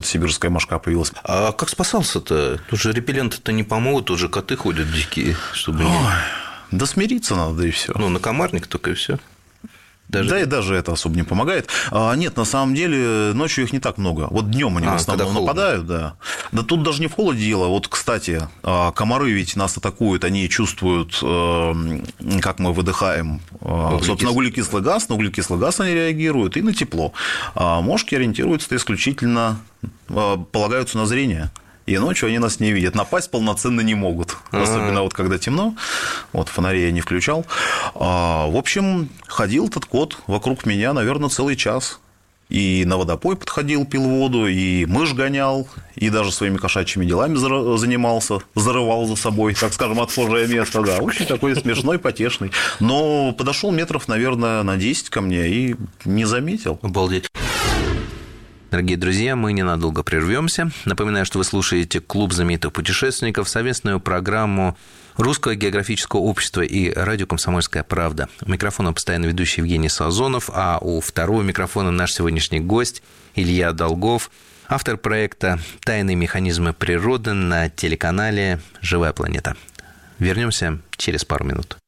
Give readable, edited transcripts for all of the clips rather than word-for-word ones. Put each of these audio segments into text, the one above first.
сибирская мошка появилась. А как спасался-то? Тут же репелленты-то не помогут, тут же коты ходят дикие, чтобы... Да смириться надо, да и все. На комарник только и все. Да и даже это особо не помогает. Нет, на самом деле ночью их не так много. Вот днем они в основном нападают, да. Да тут даже не в холоде дело. Вот, кстати, комары ведь нас атакуют, они чувствуют, как мы выдыхаем, собственно, углекислый газ. На углекислый газ они реагируют и на тепло. А мошки ориентируются исключительно, полагаются на зрение. И ночью они нас не видят. Напасть полноценно не могут. Особенно вот когда темно. Вот фонари я не включал. В общем, ходил этот кот вокруг меня, наверное, целый час. И на водопой подходил, пил воду, и мышь гонял, и даже своими кошачьими делами занимался, зарывал за собой, так скажем, отхожее место. Да, очень такой смешной, потешный. Но подошел метров, наверное, на 10 ко мне и не заметил. Обалдеть. Дорогие друзья, мы ненадолго прервемся. Напоминаю, что вы слушаете «Клуб знаменитых путешественников», совместную программу Русского географического общества и радио «Комсомольская правда». У микрофона постоянно ведущий Евгений Сазонов, а у второго микрофона наш сегодняшний гость Илья Долгов, автор проекта «Тайные механизмы природы» на телеканале «Живая планета». Вернемся через пару минут.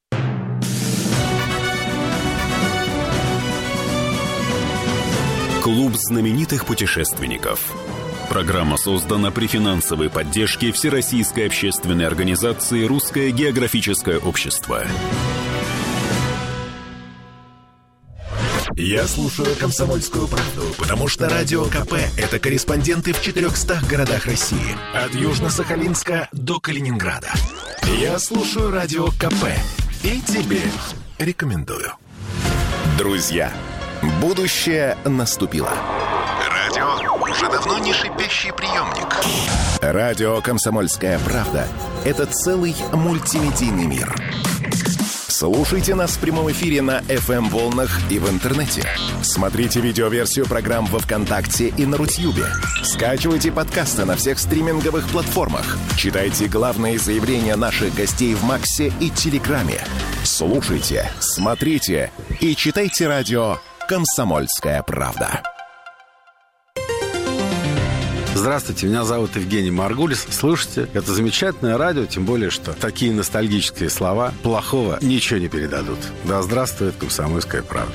Клуб знаменитых путешественников. Программа создана при финансовой поддержке Всероссийской общественной организации «Русское географическое общество». Я слушаю «Комсомольскую правду», потому что Радио КП – это корреспонденты в 400 городах России. От Южно-Сахалинска до Калининграда. Я слушаю Радио КП и тебе рекомендую. Друзья, будущее наступило. Радио уже давно не шипящий приемник. Радио «Комсомольская правда» – это целый мультимедийный мир. Слушайте нас в прямом эфире на FM-волнах и в интернете. Смотрите видеоверсию программ во ВКонтакте и на Рутьюбе. Скачивайте подкасты на всех стриминговых платформах. Читайте главные заявления наших гостей в Максе и Телеграме. Слушайте, смотрите и читайте радио «Комсомольская правда». Здравствуйте, меня зовут Евгений Маргулис. Слушайте, это замечательное радио, тем более, что такие ностальгические слова плохого ничего не передадут. Да здравствует «Комсомольская правда».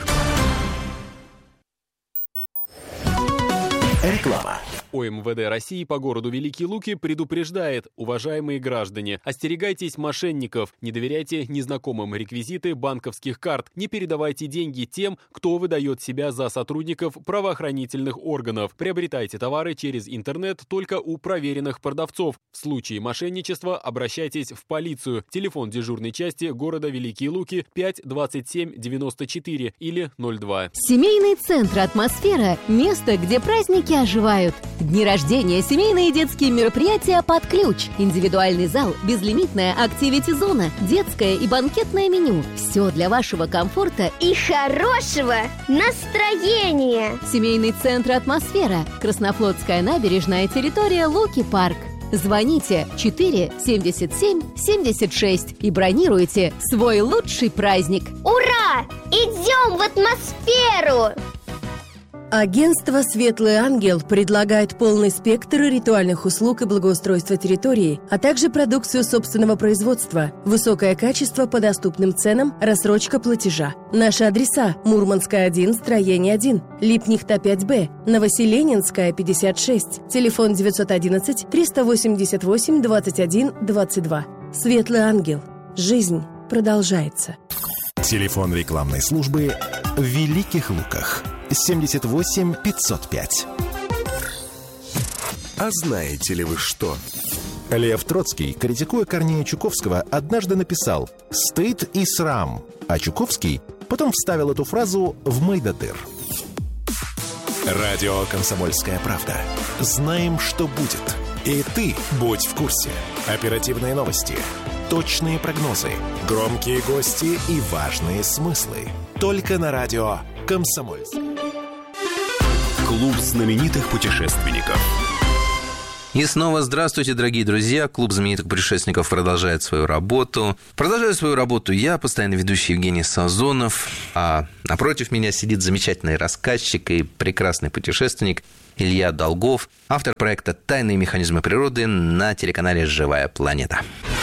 Реклама. ОМВД России по городу Великие Луки предупреждает: уважаемые граждане, остерегайтесь мошенников, не доверяйте незнакомым реквизиты банковских карт, не передавайте деньги тем, кто выдает себя за сотрудников правоохранительных органов. Приобретайте товары через интернет только у проверенных продавцов. В случае мошенничества обращайтесь в полицию. Телефон дежурной части города Великие Луки 5 27 94 или 02. Семейный центр «Атмосфера» – место, где праздники оживают. Дни рождения, семейные и детские мероприятия под ключ. Индивидуальный зал, безлимитная активити-зона, детское и банкетное меню. Все для вашего комфорта и хорошего настроения. Семейный центр «Атмосфера». Краснофлотская набережная, территория Луки-парк. Звоните 4 77 76 и бронируйте свой лучший праздник. Ура! Идем в атмосферу! Агентство «Светлый ангел» предлагает полный спектр ритуальных услуг и благоустройства территории, а также продукцию собственного производства, высокое качество по доступным ценам, рассрочка платежа. Наши адреса: Мурманская, 1, строение 1, Липнихта, 5Б, Новоселенинская, 56, телефон 911 388 21 22. «Светлый ангел». Жизнь продолжается. Телефон рекламной службы в Великих Луках 78 505. А знаете ли вы что? Лев Троцкий, критикуя Корнея Чуковского, однажды написал «стыд и срам», а Чуковский потом вставил эту фразу в Мойдодыр. Радио «Комсомольская правда». Знаем, что будет. И ты будь в курсе. Оперативные новости, точные прогнозы, громкие гости и важные смыслы. Только на радио «Комсомольск». Клуб знаменитых путешественников. И снова здравствуйте, дорогие друзья. Клуб знаменитых путешественников продолжает свою работу. Продолжаю свою работу я, постоянный ведущий Евгений Сазонов. А напротив меня сидит замечательный рассказчик и прекрасный путешественник Илья Долгов, автор проекта «Тайные механизмы природы» на телеканале «Живая планета».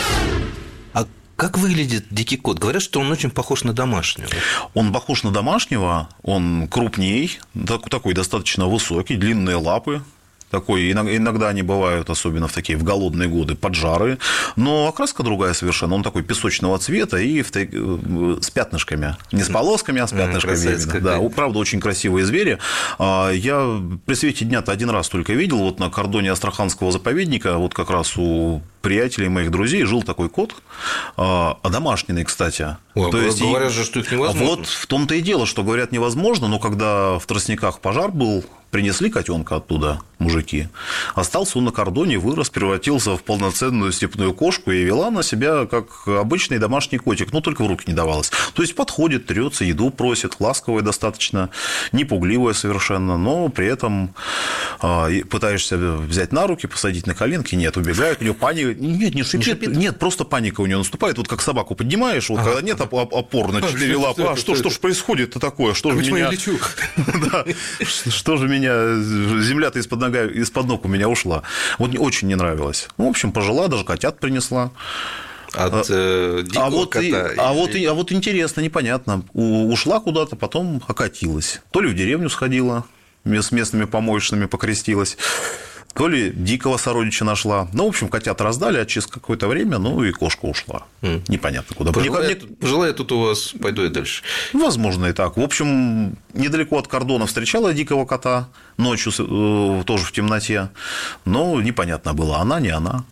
А как выглядит дикий кот? Говорят, что он очень похож на домашнего. Он похож на домашнего, он крупней, такой достаточно высокий, длинные лапы. Такой, иногда они бывают, особенно в такие в голодные годы, поджарые, но окраска другая совершенно. Он такой песочного цвета и с пятнышками. Не с полосками, а с пятнышками. Да, правда, очень красивые звери. Я при свете дня-то один раз только видел, вот на кордоне Астраханского заповедника, вот как раз у приятелей моих друзей жил такой кот, домашний, кстати. То есть, говорят же, что их невозможно. Вот в том-то и дело, что говорят невозможно, но когда в Тростниках пожар был, принесли котенка оттуда мужики, остался он на кордоне, вырос, превратился в полноценную степную кошку и вела на себя как обычный домашний котик, но только в руки не давалось. То есть подходит, трется, еду просит, ласковая достаточно, не пугливая совершенно, но при этом пытаешься взять на руки, посадить на коленки, нет, убегает, у нее паника, нет, не шипит, нет, просто паника у нее наступает, вот как собаку поднимаешь, вот когда нет опор на 4 лапы, что ж происходит-то такое, что же меня... Что же меня... Земля-то из-под ног у меня ушла. Вот очень не нравилось. В общем, пожила, даже котят принесла. От дикого кота? А вот интересно, непонятно. Ушла куда-то, потом окатилась. То ли в деревню сходила, с местными помоечными покрестилась, то ли дикого сородича нашла. Ну, в общем, котят раздали, а через какое-то время, ну, и кошка ушла. Непонятно куда. Пожила я тут у вас, пойду я дальше. Возможно, и так. В общем, недалеко от кордона встречала дикого кота ночью, тоже в темноте. Но непонятно было, она, не она.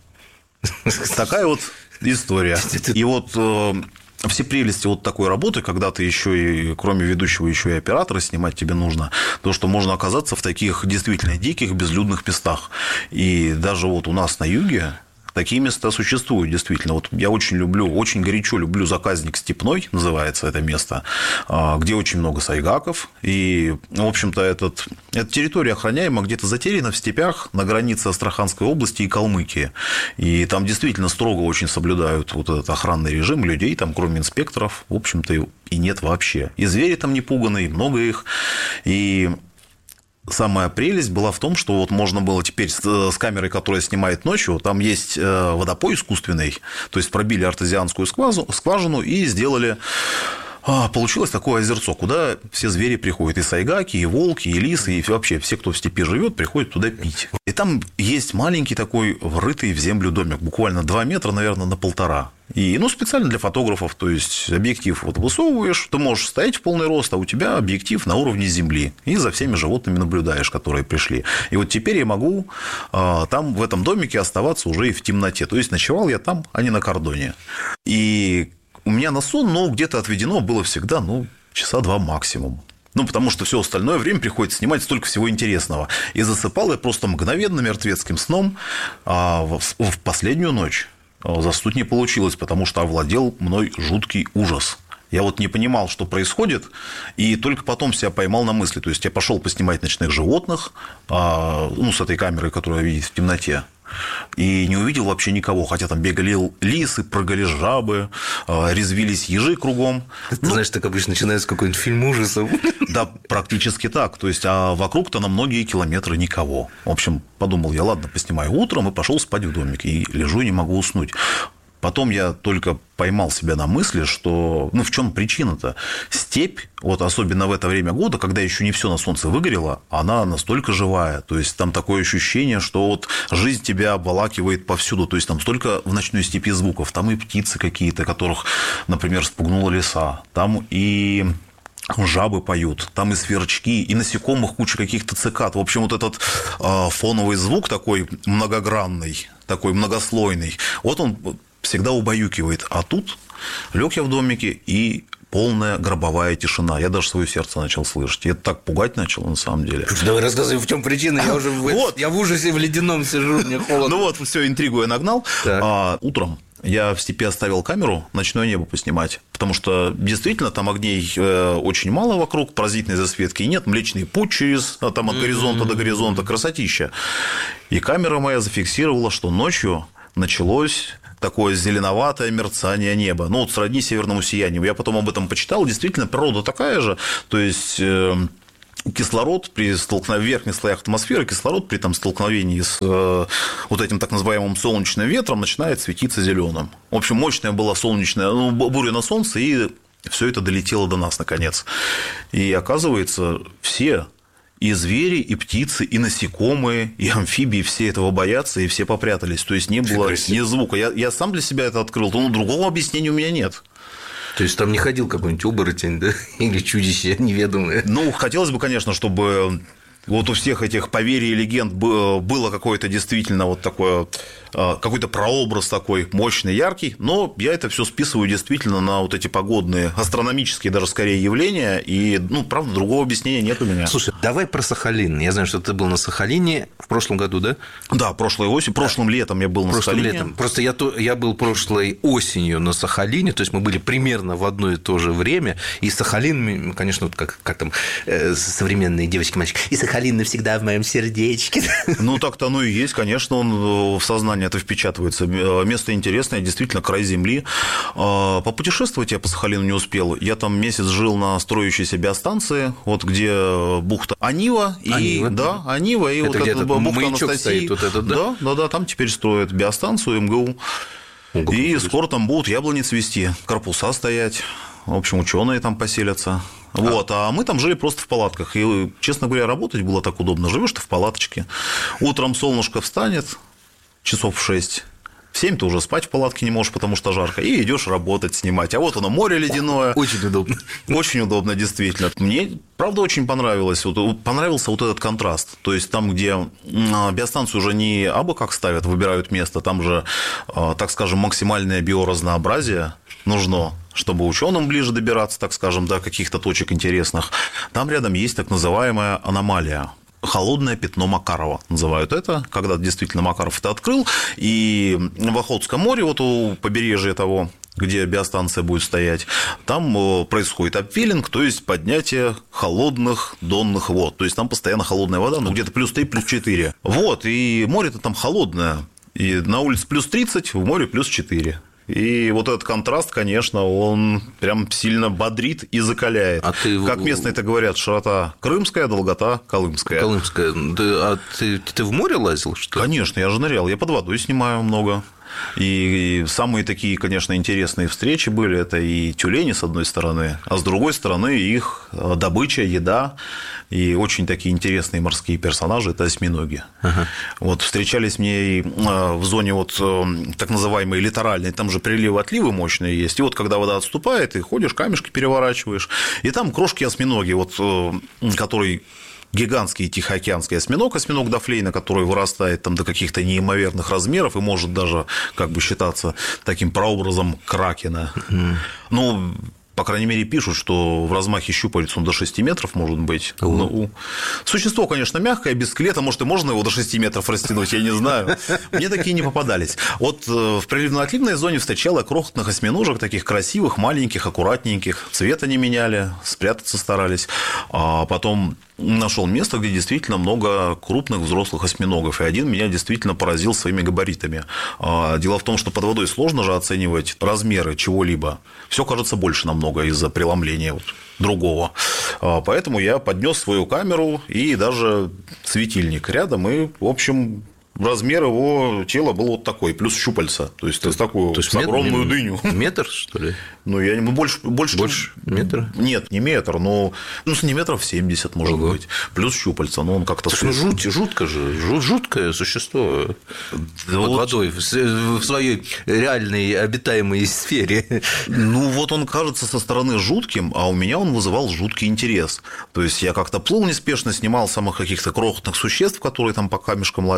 Такая вот история. И вот... Все прелести вот такой работы, когда ты еще и, кроме ведущего, еще и оператора снимать тебе нужно, то, что можно оказаться в таких действительно диких, безлюдных местах. И даже вот у нас на юге такие места существуют, действительно. Вот я очень горячо люблю Заказник Степной, называется это место, где очень много сайгаков. И, в общем-то, эта территория охраняема, где-то затеряна в степях на границе Астраханской области и Калмыкии. И там действительно строго очень соблюдают вот этот охранный режим, людей там, кроме инспекторов, в общем-то, и нет вообще. И звери там не пуганые, много их. И... Самая прелесть была в том, что вот можно было теперь с камерой, которая снимает ночью, там есть водопой искусственный, то есть пробили артезианскую скважину и сделали... Получилось такое озерцо, куда все звери приходят, и сайгаки, и волки, и лисы, и вообще все, кто в степи живет, приходят туда пить. И там есть маленький такой врытый в землю домик, буквально 2 метра, наверное, на 1,5. И, специально для фотографов, то есть объектив вот высовываешь, ты можешь стоять в полный рост, а у тебя объектив на уровне земли, и за всеми животными наблюдаешь, которые пришли. И вот теперь я могу там в этом домике оставаться уже и в темноте, то есть ночевал я там, а не на кордоне. И у меня на сон, где-то отведено было всегда, часа 2 максимум. Потому что все остальное время приходится снимать столько всего интересного. И засыпал я просто мгновенно мертвецким сном, а в последнюю ночь заснуть не получилось, потому что овладел мной жуткий ужас. Я вот не понимал, что происходит, и только потом себя поймал на мысли. То есть я пошел поснимать ночных животных, с этой камерой, которую видит в темноте. И не увидел вообще никого, хотя там бегали лисы, прыгали жабы, резвились ежи кругом. Ты знаешь, так обычно начинается какой-нибудь фильм ужасов. Да, практически так. То есть, а вокруг-то на многие километры никого. В общем, подумал я, ладно, поснимаю утром, и пошел спать в домик. И лежу и не могу уснуть. Потом я только поймал себя на мысли, что, в чем причина-то? Степь, вот особенно в это время года, когда еще не все на солнце выгорело, она настолько живая. То есть там такое ощущение, что вот жизнь тебя обволакивает повсюду. То есть там столько в ночной степи звуков. Там и птицы какие-то, которых, например, спугнула лиса. Там и жабы поют, там и сверчки, и насекомых куча каких-то цикад. В общем, вот этот фоновый звук такой многогранный, такой многослойный, вот он всегда убаюкивает. А тут лег я в домике, и полная гробовая тишина. Я даже свое сердце начал слышать. И это так пугать начало, на самом деле. Давай рассказывай, в чем причина. Я уже я в ужасе в ледяном сижу, мне холодно. Все, интригу я нагнал. Утром я в степи оставил камеру ночное небо поснимать, потому что действительно там огней очень мало вокруг, паразитной засветки нет, Млечный Путь через там от горизонта до горизонта, красотища. И камера моя зафиксировала, что ночью началось такое зеленоватое мерцание неба, ну, вот сродни северному сиянию. Я потом об этом почитал, действительно, природа такая же, то есть кислород при столкновении в верхних слоях атмосферы, кислород при там столкновении с вот этим так называемым солнечным ветром начинает светиться зеленым. В общем, мощная была солнечная буря на солнце, и все это долетело до нас наконец. И оказывается, все и звери, и птицы, и насекомые, и амфибии все этого боятся, и все попрятались. То есть не было ни звука. Я сам для себя это открыл, но другого объяснения у меня нет. То есть там не ходил какой-нибудь оборотень, да? Или чудище неведомое? Ну, хотелось бы, конечно, чтобы вот у всех этих поверий и легенд было какое-то действительно вот такое, какой-то прообраз такой мощный, яркий, но я это все списываю действительно на вот эти погодные, астрономические даже скорее явления, и, ну, правда, другого объяснения нет у меня. Слушай, давай про Сахалин. Я знаю, что ты был на Сахалине в прошлом году, да? Да, прошлым летом я был на Сахалине. Летом. Просто я был прошлой осенью на Сахалине, то есть мы были примерно в одно и то же время, и Сахалин, конечно, вот как там современные девочки-мальчики, и Сахалин навсегда в моем сердечке. Ну, так-то оно и есть, конечно, он в сознание это впечатывается. Место интересное, действительно, край земли. Попутешествовать я по Сахалину не успел. Я там месяц жил на строящейся биостанции, вот где бухта Анива. И, да, Анива, и это вот эта бухта Анастасии. Вот этот, да? Да, там теперь строят биостанцию МГУ. И скоро там будут яблони цвести, корпуса стоять. В общем, ученые там поселятся. Вот, а мы там жили просто в палатках. И, честно говоря, работать было так удобно. Живешь ты в палаточке. Утром солнышко встанет, часов в 6. В 7 ты уже спать в палатке не можешь, потому что жарко, и идешь работать, снимать. А вот оно, море ледяное. Очень удобно. Очень удобно, действительно. Мне, правда, очень понравился вот этот контраст. То есть там, где биостанцию уже не абы как ставят, выбирают место, там же, так скажем, максимальное биоразнообразие нужно, чтобы ученым ближе добираться, так скажем, до каких-то точек интересных. Там рядом есть так называемая аномалия. Холодное пятно Макарова называют это, когда действительно Макаров это открыл, и в Охотском море, вот у побережья того, где биостанция будет стоять, там происходит апвеллинг, то есть поднятие холодных донных вод, то есть там постоянно холодная вода, ну где-то плюс 3, плюс 4. Вот, и море-то там холодное, и на улице плюс 30, в море плюс 4. И вот этот контраст, конечно, он прям сильно бодрит и закаляет. Как местные это говорят, широта крымская, долгота колымская. А ты в море лазил, что ли? Конечно, я же нырял, я под водой снимаю много. И самые такие, конечно, интересные встречи были. Это и тюлени, с одной стороны, а с другой стороны их добыча, еда. И очень такие интересные морские персонажи – это осьминоги. Ага. Вот встречались мне и в зоне вот так называемой литоральной, там же приливы-отливы мощные есть. И вот когда вода отступает, ты ходишь, камешки переворачиваешь, и там крошки-осьминоги, вот, который гигантский тихоокеанский осьминог Дафлейна, который вырастает там до каких-то неимоверных размеров и может даже как бы считаться таким прообразом кракена. Ну, по крайней мере, пишут, что в размахе щупалец он до 6 метров может быть. Ну, существо, конечно, мягкое, без скелета, может, и можно его до 6 метров растянуть, я не знаю. Мне такие не попадались. Вот в приливно-отливной зоне встречал я крохотных осьминожек, таких красивых, маленьких, аккуратненьких, цвета не меняли, спрятаться старались. А потом нашел место, где действительно много крупных взрослых осьминогов, и один меня действительно поразил своими габаритами. Дело в том, что под водой сложно же оценивать размеры чего-либо. Все кажется больше намного из-за преломления другого. Поэтому я поднес свою камеру и даже светильник рядом, и, в общем, размер его тела был вот такой, плюс щупальца, то есть такую огромную дыню. Метр, что ли? Ну, я больше метра? Нет, не метр, но сантиметров 70, может быть. Плюс щупальца, но он как-то... Жуткое существо под водой, в своей реальной обитаемой сфере. Ну, вот он кажется со стороны жутким, а у меня он вызывал жуткий интерес. То есть я как-то плыл неспешно, снимал самых каких-то крохотных существ, которые там по камешкам лазили, по водам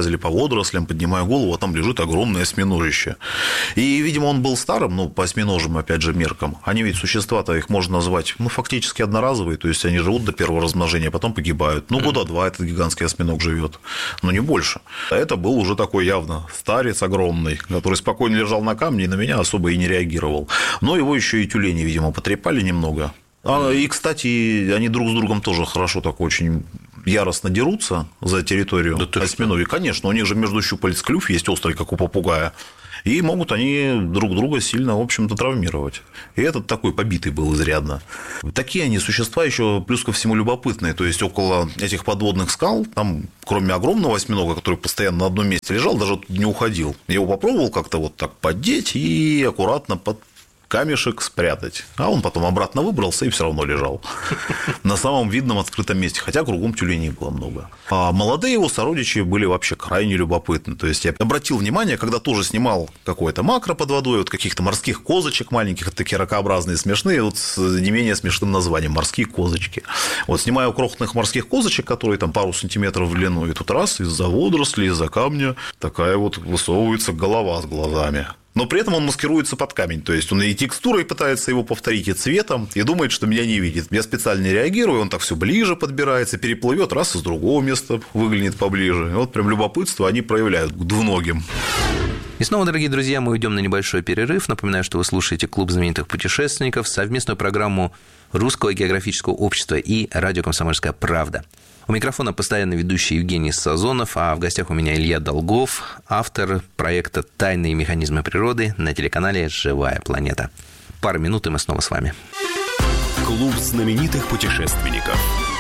водорослям, поднимаю голову, а там лежит огромное осьминожище. И, видимо, он был старым, по осьминожим, опять же, меркам. Они ведь существа-то, их можно назвать, фактически одноразовые, то есть они живут до первого размножения, потом погибают. Года 2 этот гигантский осьминог живет, но не больше. А это был уже такой явно старец огромный, который спокойно лежал на камне и на меня особо и не реагировал. Но его еще и тюлени, видимо, потрепали немного. И, кстати, они друг с другом тоже хорошо так очень яростно дерутся за территорию осьминога. Конечно, у них же между щупалец клюв есть острый, как у попугая. И могут они друг друга сильно, в общем-то, травмировать. И этот такой побитый был изрядно. Такие они существа еще плюс ко всему любопытные. То есть около этих подводных скал, там, кроме огромного осьминога, который постоянно на одном месте лежал, даже не уходил. Я его попробовал как-то вот так поддеть и аккуратно под камешек спрятать. А он потом обратно выбрался и все равно лежал на самом видном открытом месте, хотя кругом тюленей было много. А молодые его сородичи были вообще крайне любопытны. То есть я обратил внимание, когда тоже снимал какое-то макро под водой, вот каких-то морских козочек маленьких, такие ракообразные, смешные, вот с не менее смешным названием морские козочки. Вот снимаю крохотных морских козочек, которые там пару сантиметров в длину, и тут раз из-за водорослей, из-за камня такая вот высовывается голова с глазами. Но при этом он маскируется под камень. То есть он и текстурой пытается его повторить, и цветом, и думает, что меня не видит. Я специально не реагирую, он так все ближе подбирается, переплывет, раз из другого места выглянет поближе. И вот прям любопытство они проявляют к двуногим. И снова, дорогие друзья, мы уйдем на небольшой перерыв. Напоминаю, что вы слушаете «Клуб знаменитых путешественников», совместную программу Русского географического общества и радио «Комсомольская правда». У микрофона постоянно ведущий Евгений Сазонов, а в гостях у меня Илья Долгов, автор проекта «Тайные механизмы природы» на телеканале «Живая планета». Пару минут, и мы снова с вами. Клуб знаменитых путешественников.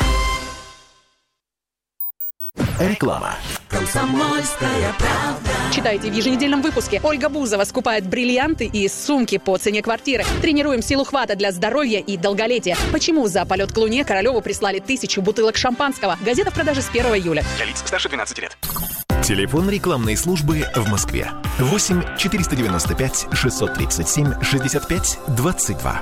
Реклама. Комсомольская правда. Читайте в еженедельном выпуске. Ольга Бузова скупает бриллианты и сумки по цене квартиры. Тренируем силу хвата для здоровья и долголетия. Почему за полет к Луне Королеву прислали 1000 бутылок шампанского? Газета в продаже с 1 июля. Для лиц старше 12 лет. Телефон рекламной службы в Москве. 8 495 637 65 22.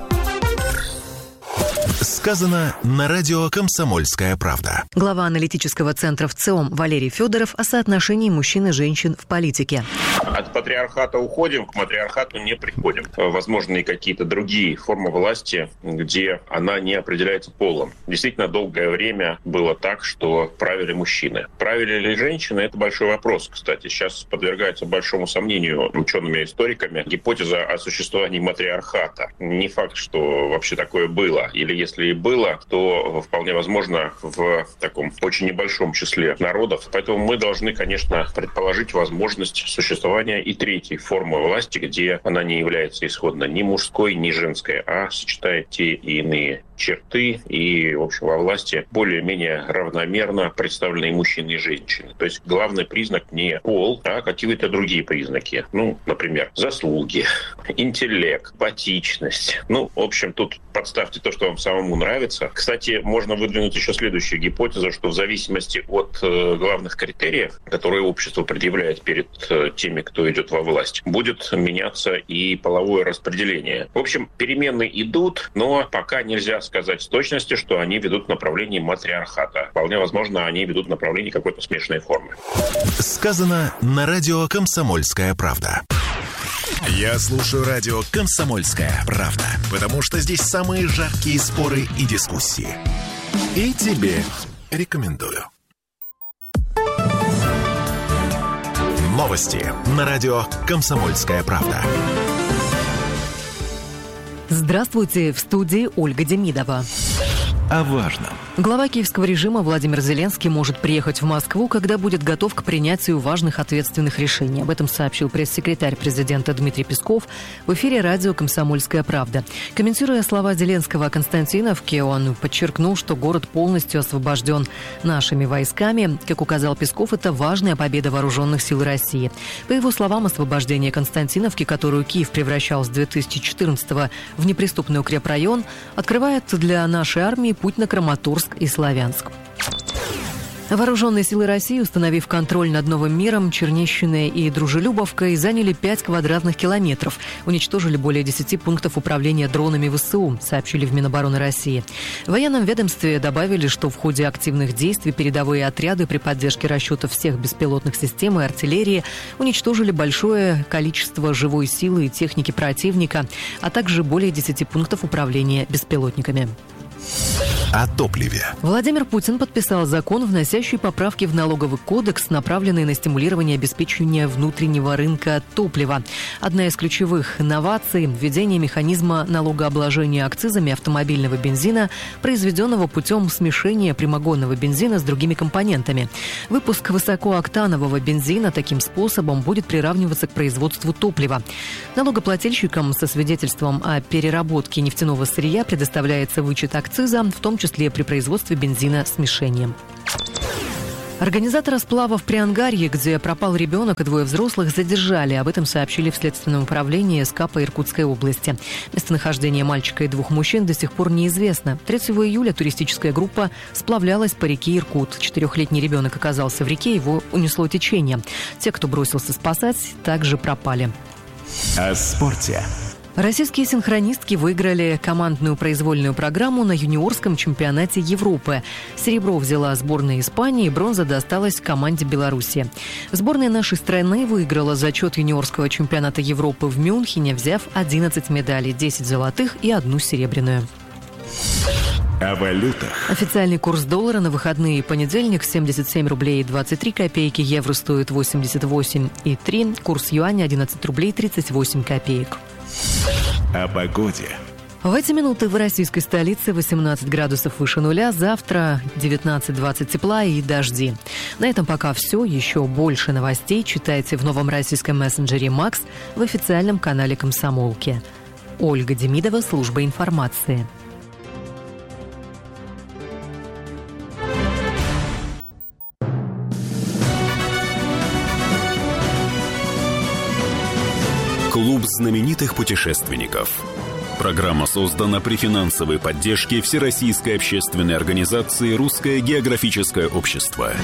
Сказано на радио «Комсомольская правда». Глава аналитического центра ВЦИОМ Валерий Федоров о соотношении мужчин и женщин в политике. От патриархата уходим, к матриархату не приходим. Возможны какие-то другие формы власти, где она не определяется полом. Действительно, долгое время было так, что правили мужчины. Правили ли женщины – это большой вопрос, кстати. Сейчас подвергается большому сомнению учеными и историками гипотеза о существовании матриархата. Не факт, что вообще такое было. Или если и было, то вполне возможно в таком очень небольшом числе народов. Поэтому мы должны, конечно, предположить возможность существования и третьей формы власти, где она не является исходно ни мужской, ни женской, а сочетает те и иные черты и, в общем, во власти более-менее равномерно представлены и мужчины, и женщины. То есть главный признак не пол, а какие-то другие признаки. Например, заслуги, интеллект, эмпатичность. В общем, тут подставьте то, что вам самому нравится. Кстати, можно выдвинуть еще следующую гипотезу, что в зависимости от главных критериев, которые общество предъявляет перед теми, кто идет во власть, будет меняться и половое распределение. В общем, перемены идут, но пока нельзя сказать с точностью, что они ведут в направлении матриархата. Вполне возможно, они ведут в направлении какой-то смешанной формы. Сказано на радио «Комсомольская правда». Я слушаю радио «Комсомольская правда», потому что здесь самые жаркие споры и дискуссии. И тебе рекомендую. Новости на радио «Комсомольская правда». Здравствуйте, в студии Ольга Демидова. О важном. Глава киевского режима Владимир Зеленский может приехать в Москву, когда будет готов к принятию важных ответственных решений. Об этом сообщил пресс-секретарь президента Дмитрий Песков в эфире радио «Комсомольская правда». Комментируя слова Зеленского о Константиновке, он подчеркнул, что город полностью освобожден нашими войсками. Как указал Песков, это важная победа вооруженных сил России. По его словам, освобождение Константиновки, которую Киев превращал с 2014-го в неприступный укрепрайон, открывает для нашей армии путь на Краматорск и Славянск. Вооруженные силы России, установив контроль над Новым миром, Чернищиной и Дружелюбовкой, заняли 5 квадратных километров. Уничтожили более 10 пунктов управления дронами ВСУ, сообщили в Минобороны России. В военном ведомстве добавили, что в ходе активных действий передовые отряды при поддержке расчетов всех беспилотных систем и артиллерии уничтожили большое количество живой силы и техники противника, а также более 10 пунктов управления беспилотниками. О топливе. Владимир Путин подписал закон, вносящий поправки в налоговый кодекс, направленные на стимулирование обеспечения внутреннего рынка топлива. Одна из ключевых новаций – введение механизма налогообложения акцизами автомобильного бензина, произведенного путем смешения прямогонного бензина с другими компонентами. Выпуск высокооктанового бензина таким способом будет приравниваться к производству топлива. Налогоплательщикам со свидетельством о переработке нефтяного сырья предоставляется вычет акциза, в том числе при производстве бензина смешением. Организатора сплава в Приангарье, где пропал ребенок и 2 взрослых, задержали. Об этом сообщили в Следственном управлении СК по Иркутской области. Местонахождение мальчика и 2 мужчин до сих пор неизвестно. 3 июля туристическая группа сплавлялась по реке Иркут. 4-летний ребенок оказался в реке, его унесло течение. Те, кто бросился спасать, также пропали. О спорте. Российские синхронистки выиграли командную произвольную программу на юниорском чемпионате Европы. Серебро взяла сборная Испании, бронза досталась команде Беларуси. Сборная нашей страны выиграла зачет юниорского чемпионата Европы в Мюнхене, взяв 11 медалей, 10 золотых и 1 серебряную. О валютах. Официальный курс доллара на выходные и понедельник 77 рублей 23 копейки, евро стоит 88,3, курс юаня 11 рублей 38 копеек. О погоде. В эти минуты в российской столице 18 градусов выше нуля, завтра 19-20 тепла и дожди. На этом пока все. Еще больше новостей читайте в новом российском мессенджере «Макс» в официальном канале «Комсомолки». Ольга Демидова, служба информации. Клуб знаменитых путешественников. Программа создана при финансовой поддержке Всероссийской общественной организации «Русское географическое общество».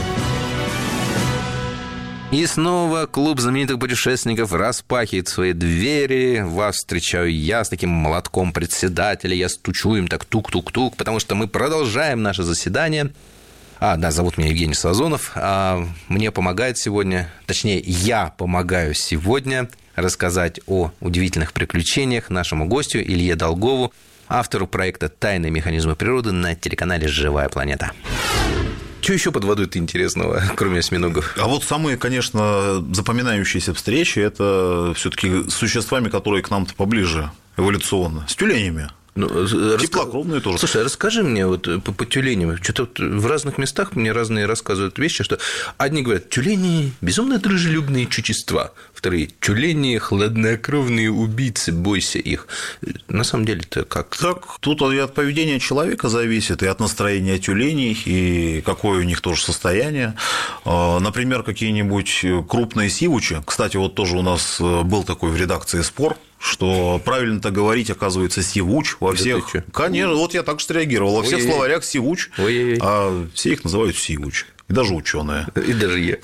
И снова клуб знаменитых путешественников распахивает свои двери. Вас встречаю я с таким молотком председателя. Я стучу им так тук-тук-тук, потому что мы продолжаем наше заседание. Зовут меня Евгений Сазонов. Мне помогает сегодня, точнее, я помогаю сегодня рассказать о удивительных приключениях нашему гостю Илье Долгову, автору проекта «Тайные механизмы природы» на телеканале «Живая планета». Что еще под водой-то интересного, кроме осьминогов? А вот самые, конечно, запоминающиеся встречи – это все-таки с существами, которые к нам-то поближе эволюционно, с тюленями. Теплокровные тоже. Слушай, расскажи мне вот по тюленям. Что-то в разных местах мне разные рассказывают вещи, что одни говорят, тюлени безумно дружелюбные существа, вторые тюлени хладнокровные убийцы, бойся их. На самом деле-то как? Так, тут и от поведения человека зависит, и от настроения тюленей, и какое у них тоже состояние. Например, какие-нибудь крупные сивучи. Кстати, вот тоже у нас был такой в редакции спор, что правильно-то говорить, оказывается, сивуч во всех. Конечно, вот я так же среагировал. Во всех словарях сивуч, а все их называют сивуч. И даже ученые. И даже я.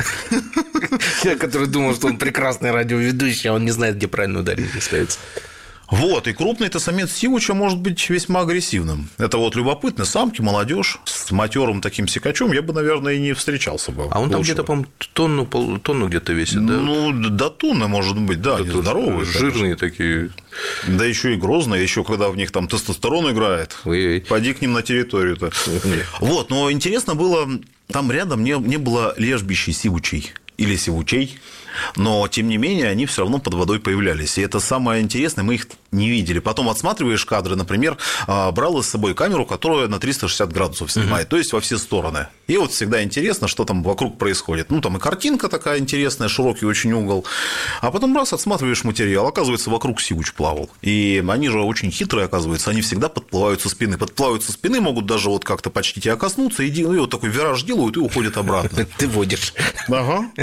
Я, который думал, что он прекрасный радиоведущий, а он не знает, где правильно ударение ставится. Вот, и крупный-то самец сивуча может быть весьма агрессивным. Это вот любопытно, самки, молодежь с матерым таким сикачом я бы, наверное, и не встречался бы. А он там где-то, по-моему, тонну где-то весит, да? Ну, до тонны, может быть, да, они здоровые. Жирные такие. Да еще и грозные, еще когда в них там тестостерон играет. Пойди к ним на территорию-то. Вот, но интересно было, там рядом не было лежбищей сивучей или сивучей, но, тем не менее, они все равно под водой появлялись. И это самое интересное, мы их не видели. Потом отсматриваешь кадры, например, брал с собой камеру, которая на 360 градусов снимает, то есть во все стороны. И вот всегда интересно, что там вокруг происходит. Ну, там и картинка такая интересная, широкий очень угол. А потом раз отсматриваешь материал, оказывается, вокруг сивуч плавал. И они же очень хитрые, оказывается, они всегда подплывают со спины. Подплывают со спины, могут даже вот как-то почти тебя коснуться, и вот такой вираж делают и уходят обратно. Ты водишь. Ага.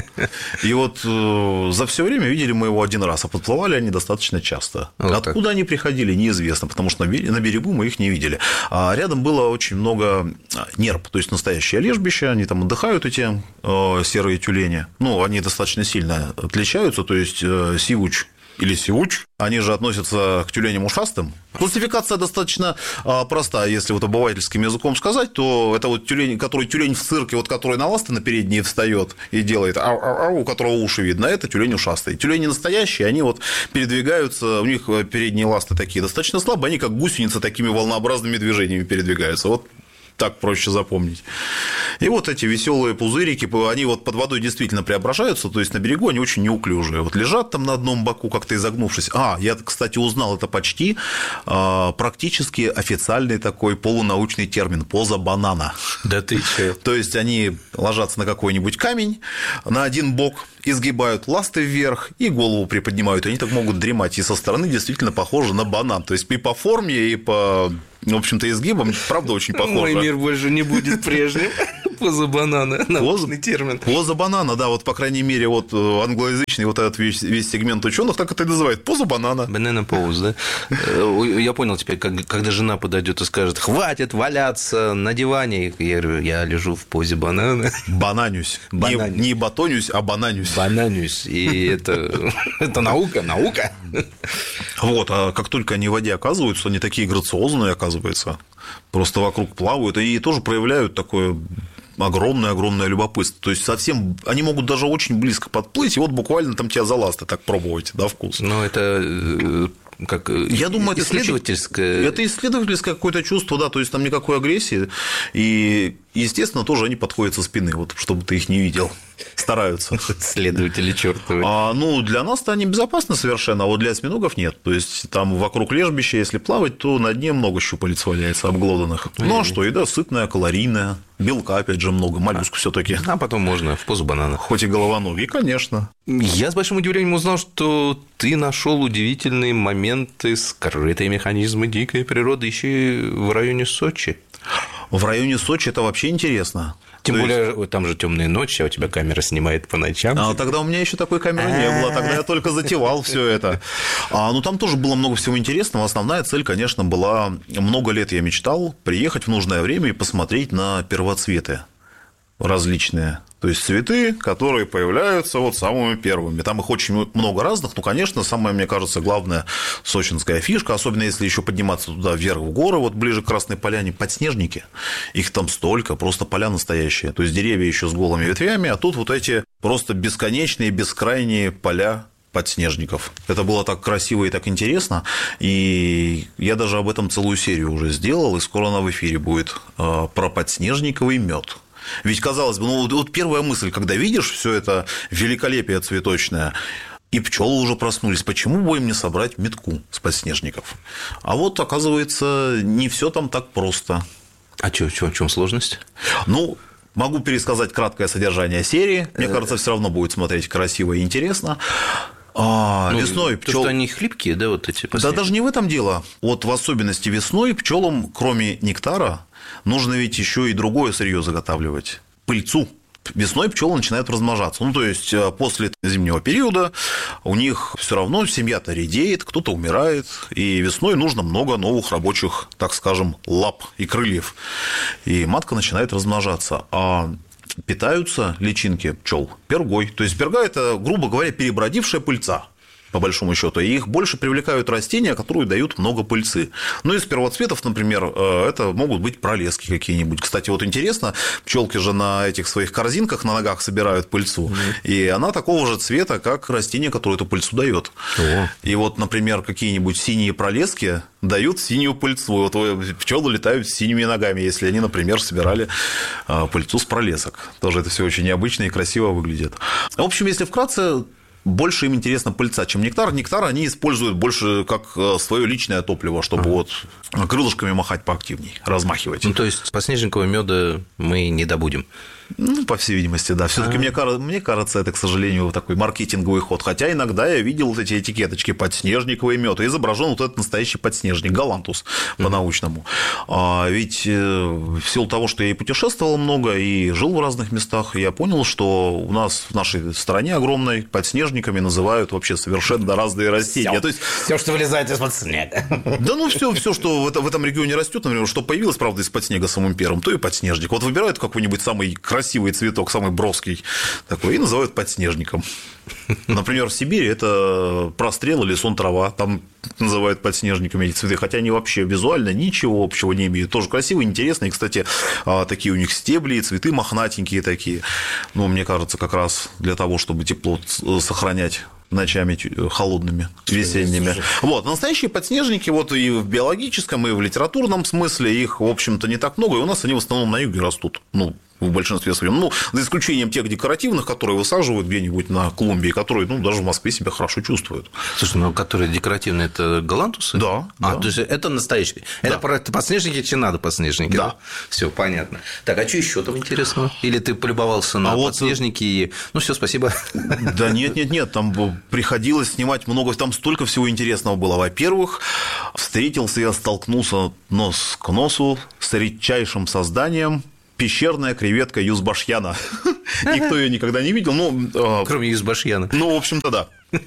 И вот за все время видели мы его один раз, а подплывали они достаточно часто. Вот откуда они приходили, неизвестно, потому что на берегу мы их не видели. А рядом было очень много нерп, то есть настоящее лежбище, они там отдыхают, эти серые тюлени. Ну, они достаточно сильно отличаются, то есть сивуч или сиуч, они же относятся к тюленям ушастым. Классификация достаточно проста, если вот обывательским языком сказать, то это вот тюлень, который тюлень в цирке, вот который на ласты на передние встает и делает ау-ау-ау, у которого уши видно, это тюлень ушастый. Тюлени настоящие, они вот передвигаются, у них передние ласты такие достаточно слабые, они как гусеницы такими волнообразными движениями передвигаются. Вот так проще запомнить. И вот эти веселые пузырики, они вот под водой действительно преображаются, то есть на берегу они очень неуклюжие. Вот лежат там на одном боку, как-то изогнувшись. Я, кстати, узнал, это почти практически официальный такой полунаучный термин – поза банана. Да ты чё? То есть они ложатся на какой-нибудь камень, на один бок, изгибают ласты вверх и голову приподнимают. Они так могут дремать. И со стороны действительно похожи на банан. То есть и по форме, и по, в общем-то, изгибам, правда, очень похоже. Мой мир больше не будет прежним. Поза банана, научный термин. Поза банана, да, вот, по крайней мере, вот англоязычный вот этот весь сегмент ученых так это и называют. Поза банана. Banana pose, да? Я понял теперь, когда жена подойдет и скажет: хватит валяться на диване. Я говорю: я лежу в позе банана. Бананюсь. Не батонюсь, а бананюсь. Бананюсь. И это наука. Вот, а как только они в воде оказываются, они такие грациозные, оказывается. Просто вокруг плавают и тоже проявляют такое огромное любопытство. То есть совсем они могут даже очень близко подплыть, и вот буквально там тебя за ласты так пробовать, да, вкус. Ну, это как я думаю, исследовательское. Это исследовательское какое-то чувство, да, то есть там никакой агрессии. И, естественно, тоже они подходят со спины, вот, чтобы ты их не видел. Стараются. Следователи чертовы. Ну, для нас-то они безопасны совершенно, а вот для осьминогов нет. То есть там вокруг лежбища, если плавать, то на дне много щупалец валяется обглоданных. Ну, а что, еда сытная, калорийная, белка, опять же, много, моллюск все-таки. А потом можно в позу банана. Хоть и головоногий, конечно. Я с большим удивлением узнал, что ты нашел удивительные моменты, скрытые механизмы дикой природы еще и в районе Сочи. В районе Сочи это вообще интересно. Тем более, там же темные ночи, а у тебя камера снимает по ночам. Тогда у меня еще такой камеры не было, тогда я только затевал все это. Ну, там тоже было много всего интересного. Основная цель, конечно, была, много лет я мечтал приехать в нужное время и посмотреть на первоцветы различные. То есть цветы, которые появляются вот самыми первыми. Там их очень много разных. Ну, конечно, самая, мне кажется, главная сочинская фишка, особенно если еще подниматься туда вверх в горы, вот ближе к Красной Поляне, подснежники. Их там столько, просто поля настоящие. То есть деревья еще с голыми ветвями, а тут вот эти просто бесконечные, бескрайние поля подснежников. Это было так красиво и так интересно, и я даже об этом целую серию уже сделал, и скоро она в эфире будет, про подснежниковый мед. Ведь, казалось бы, ну вот первая мысль, когда видишь все это великолепие цветочное, и пчелы уже проснулись, почему бы им не собрать метку с подснежников? А вот, оказывается, не все там так просто. А в чем сложность? Ну, могу пересказать краткое содержание серии. Мне кажется, все равно будет смотреть красиво и интересно. Весной пчел... что они хлипкие, да, вот эти Да даже не в этом дело. Вот в особенности весной пчелам, кроме нектара, нужно ведь еще и другое сырье заготавливать – пыльцу. Весной пчелы начинают размножаться. Ну, то есть после зимнего периода у них все равно семья-то редеет, кто-то умирает, и весной нужно много новых рабочих, так скажем, лап и крыльев. И матка начинает размножаться. А питаются личинки пчел пергой. То есть перга – это, грубо говоря, перебродившая пыльца. По большому счету, и их больше привлекают растения, которые дают много пыльцы. Ну, из первоцветов, например, это могут быть пролески какие-нибудь. Кстати, вот интересно, пчелки же на этих своих корзинках на ногах собирают пыльцу, и она такого же цвета, как растение, которое эту пыльцу дает. И вот, например, какие-нибудь синие пролески дают синюю пыльцу. Вот пчелы летают с синими ногами, если они, например, собирали пыльцу с пролесок. Тоже это все очень необычно и красиво выглядит. В общем, если вкратце, больше им интересна пыльца, чем нектар. Нектар они используют больше как свое личное топливо, чтобы вот крылышками махать поактивней, размахивать. Ну, то есть подснежникового меда мы не добудем. Ну, по всей видимости, да. Все-таки мне кажется, это, к сожалению, такой маркетинговый ход. Хотя иногда я видел вот эти этикеточки подснежниковый мед, и изображен вот этот настоящий подснежник, галантус по-научному. Ведь в силу того, что я и путешествовал много, и жил в разных местах, я понял, что у нас в нашей стране огромной подснежниками называют вообще совершенно разные растения. То есть все, что вылезает из-под снега. Да, ну все, что в этом регионе растет, например, что появилось, правда, из-под снега самым первым, то и подснежник. Вот выбирают какой-нибудь самый красивый цветок, самый броский такой, и называют подснежником. Например, в Сибири это прострел или сон-трава, там называют подснежниками эти цветы, хотя они вообще визуально ничего общего не имеют. Тоже красивые, интересные, и, кстати, такие у них стебли и цветы мохнатенькие такие. Ну, мне кажется, как раз для того, чтобы тепло сохранять ночами холодными, весенними. Вот, настоящие подснежники, вот и в биологическом, и в литературном смысле, их, в общем-то, не так много, и у нас они в основном на юге растут, ну, в большинстве своем. Ну, за исключением тех декоративных, которые высаживают где-нибудь на клумбе, и которые, ну, даже в Москве себя хорошо чувствуют. Слушай, ну, которые декоративные, это галантусы? Да. То есть это настоящие. Да. Это подснежники, че надо подснежники? Да. Все понятно. Так, а что еще там интересного? Или ты полюбовался на подснежники и... Ну, все, спасибо. Да нет, там приходилось снимать много, там столько всего интересного было. Во-первых, столкнулся нос к носу с редчайшим созданием пещерная креветка Юзбашьяна. Никто ее никогда не видел. Кроме Юзбашьяна. Ну, в общем-то, да.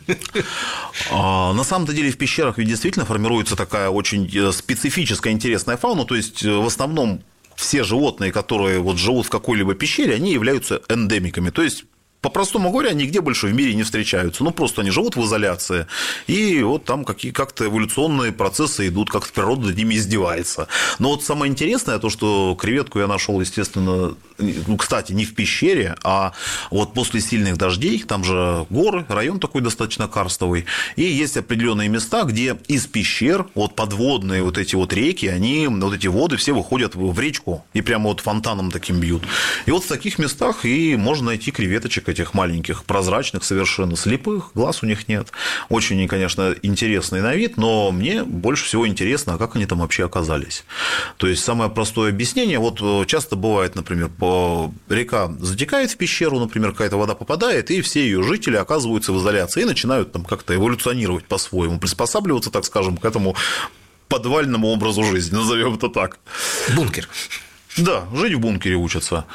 На самом-то деле в пещерах ведь действительно формируется такая очень специфическая, интересная фауна. То есть, в основном, все животные, которые вот живут в какой-либо пещере, они являются эндемиками. То есть, по-простому говоря, нигде больше в мире не встречаются. Ну, просто они живут в изоляции, и вот там как-то эволюционные процессы идут, как-то природа над ними издевается. Но вот самое интересное, то, что креветку я нашел, естественно, ну, кстати, не в пещере, а вот после сильных дождей, там же горы, район такой достаточно карстовый, и есть определенные места, где из пещер, вот подводные вот эти вот реки, они, вот эти воды все выходят в речку, и прямо вот фонтаном таким бьют. И вот в таких местах и можно найти креветочек этих маленьких, прозрачных совершенно, слепых, глаз у них нет. Очень, конечно, интересный на вид, но мне больше всего интересно, а как они там вообще оказались. То есть, самое простое объяснение, вот часто бывает, например, река затекает в пещеру, например, какая-то вода попадает, и все ее жители оказываются в изоляции и начинают там как-то эволюционировать по-своему, приспосабливаться, так скажем, к этому подвальному образу жизни, назовем это так. Бункер. Да, жить в бункере учатся.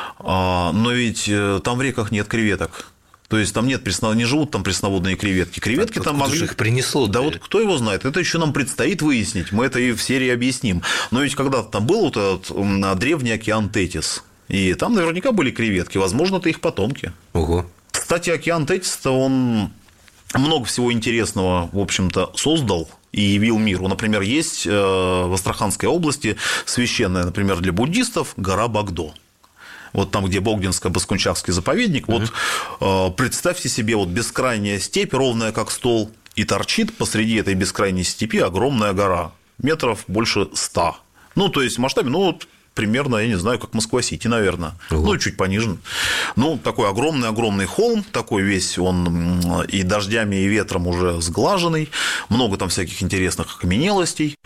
Но ведь там в реках нет креветок. То есть там не живут там пресноводные креветки. Креветки там могли. Их принесло. Да, вот кто его знает? Это еще нам предстоит выяснить. Мы это и в серии объясним. Но ведь когда-то там был вот этот древний океан Тетис. И там наверняка были креветки. Возможно, это их потомки. Ого. Кстати, океан Тетис-то он много всего интересного, в общем-то, создал и явил миру. Например, есть в Астраханской области священная, например, для буддистов гора Багдо. Вот там, где Богдинско-Баскунчакский заповедник, вот представьте себе, вот бескрайняя степь, ровная как стол, и торчит посреди этой бескрайней степи огромная гора, метров больше 100. Ну, то есть в масштабе, ну, вот примерно, я не знаю, как Москва-Сити, наверное, ну, чуть пониже. Ну, такой огромный-огромный холм, такой весь он и дождями, и ветром уже сглаженный, много там всяких интересных окаменелостей.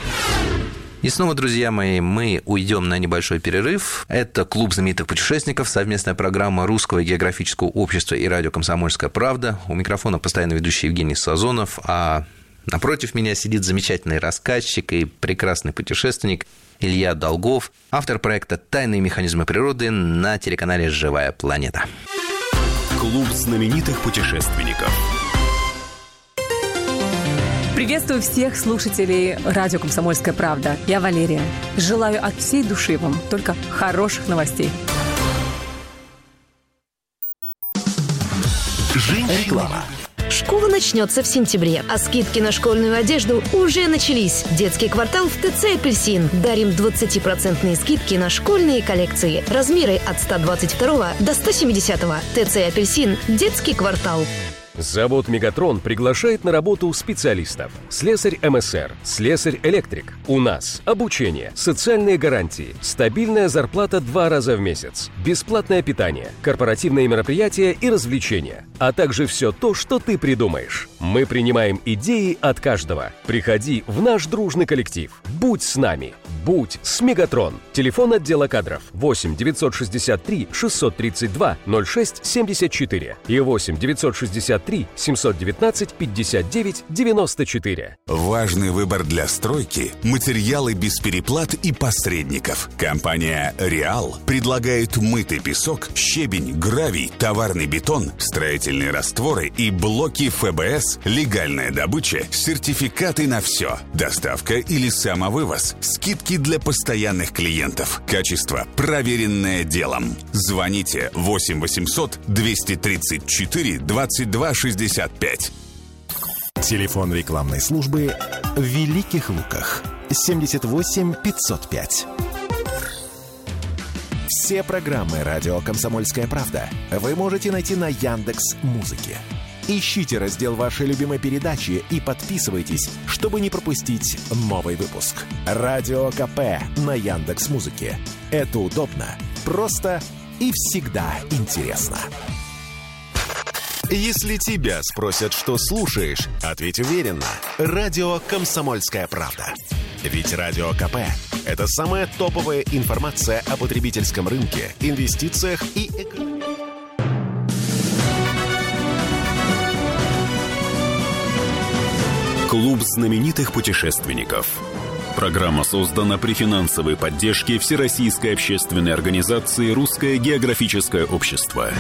И снова, друзья мои, мы уйдем на небольшой перерыв. Это «Клуб знаменитых путешественников», совместная программа Русского географического общества и радио «Комсомольская правда». У микрофона постоянно ведущий Евгений Сазонов, а напротив меня сидит замечательный рассказчик и прекрасный путешественник Илья Долгов, автор проекта «Тайные механизмы природы» на телеканале «Живая планета». Клуб знаменитых путешественников. Приветствую всех слушателей радио «Комсомольская правда». Я Валерия. Желаю от всей души вам только хороших новостей. Реклама. Школа начнется в сентябре, а скидки на школьную одежду уже начались. Детский квартал в ТЦ «Апельсин». Дарим 20% скидки на школьные коллекции. Размеры от 122 до 170. ТЦ «Апельсин». Детский квартал. Завод «Мегатрон» приглашает на работу специалистов. Слесарь МСР, слесарь-электрик. У нас обучение, социальные гарантии, стабильная зарплата 2 раза в месяц, бесплатное питание, корпоративные мероприятия и развлечения, а также все то, что ты придумаешь. Мы принимаем идеи от каждого. Приходи в наш дружный коллектив. Будь с нами. Будь с Мегатрон. Телефон отдела кадров 8 963 632 06 74 и 8 963 719 59 94. Важный выбор для стройки – материалы без переплат и посредников. Компания «Реал» предлагает мытый песок, щебень, гравий, товарный бетон, строительные растворы и блоки ФБС, легальная добыча, сертификаты на все, доставка или самовывоз, скидки для постоянных клиентов, качество, проверенное делом. Звоните 8 800 234 22 65. Телефон рекламной службы в Великих Луках 78 505. Все программы «Радио Комсомольская правда» вы можете найти на Яндекс.Музыке. Ищите раздел вашей любимой передачи и подписывайтесь, чтобы не пропустить новый выпуск. Радио КП на Яндекс.Музыке. Это удобно, просто и всегда интересно. Если тебя спросят, что слушаешь, ответь уверенно. Радио «Комсомольская правда». Ведь Радио КП – это самая топовая информация о потребительском рынке, инвестициях и экономике. Клуб знаменитых путешественников. Программа создана при финансовой поддержке Всероссийской общественной организации «Русское географическое общество».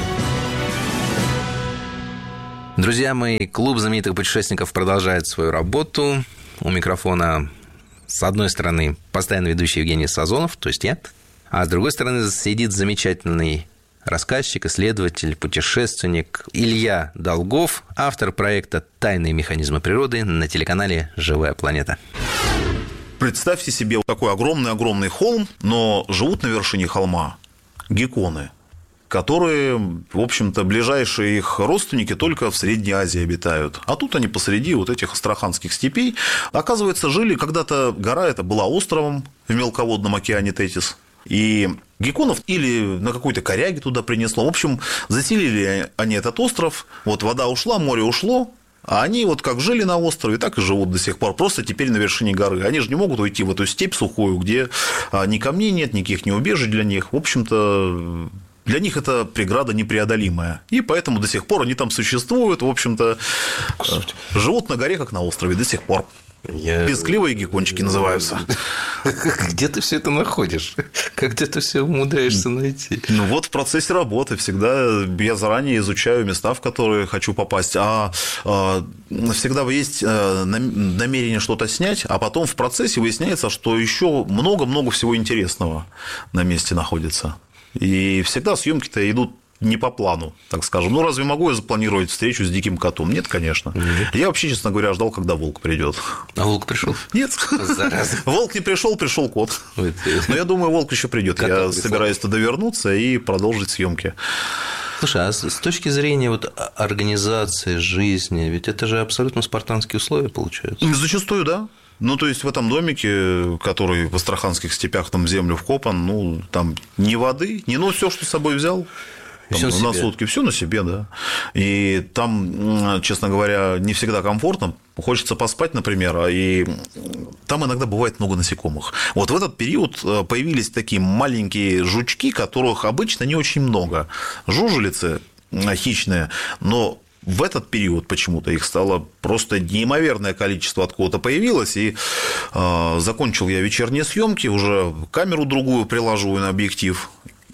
Друзья мои, клуб знаменитых путешественников продолжает свою работу. У микрофона, с одной стороны, постоянно ведущий Евгений Сазонов, то есть я, а с другой стороны сидит замечательный рассказчик, исследователь, путешественник Илья Долгов, автор проекта «Тайные механизмы природы» на телеканале «Живая планета». Представьте себе вот такой огромный-огромный холм, но живут на вершине холма гекконы, которые, в общем-то, ближайшие их родственники только в Средней Азии обитают. А тут они посреди вот этих астраханских степей. Оказывается, жили когда-то, гора эта была островом в мелководном океане Тетис. И гекконов или на какой-то коряге туда принесло. В общем, заселили они этот остров. Вот вода ушла, море ушло. А они вот как жили на острове, так и живут до сих пор. Просто теперь на вершине горы. Они же не могут уйти в эту степь сухую, где ни камней нет, никаких ни убежищ для них. В общем-то, для них это преграда непреодолимая. И поэтому до сих пор они там существуют. В общем-то, живут на горе, как на острове до сих пор. Пескливые геккончики называются. Где ты все это находишь? Как ты это все умудряешься найти? Ну вот в процессе работы всегда я заранее изучаю места, в которые хочу попасть. Всегда есть намерение что-то снять, а потом в процессе выясняется, что еще много-много всего интересного на месте находится. И всегда съемки-то идут не по плану, так скажем. Ну, разве могу я запланировать встречу с диким котом? Нет, конечно. Я вообще, честно говоря, ждал, когда волк придет. А волк пришел? Нет. Волк не пришел, пришел кот. Но я думаю, волк еще придет. Я собираюсь туда вернуться и продолжить съемки. Слушай, а с точки зрения вот организации жизни, ведь это же абсолютно спартанские условия получаются? Зачастую, да. Ну, то есть в этом домике, который в астраханских степях там в землю вкопан, ну, там ни воды, ни все, что с собой взял. Там, на сутки, все на себе, да. И там, честно говоря, не всегда комфортно. Хочется поспать, например, и там иногда бывает много насекомых. Вот в этот период появились такие маленькие жучки, которых обычно не очень много. Жужелицы хищные, но в этот период почему-то их стало просто неимоверное количество, откуда-то появилось, и закончил я вечерние съемки, уже камеру другую приложу на объектив,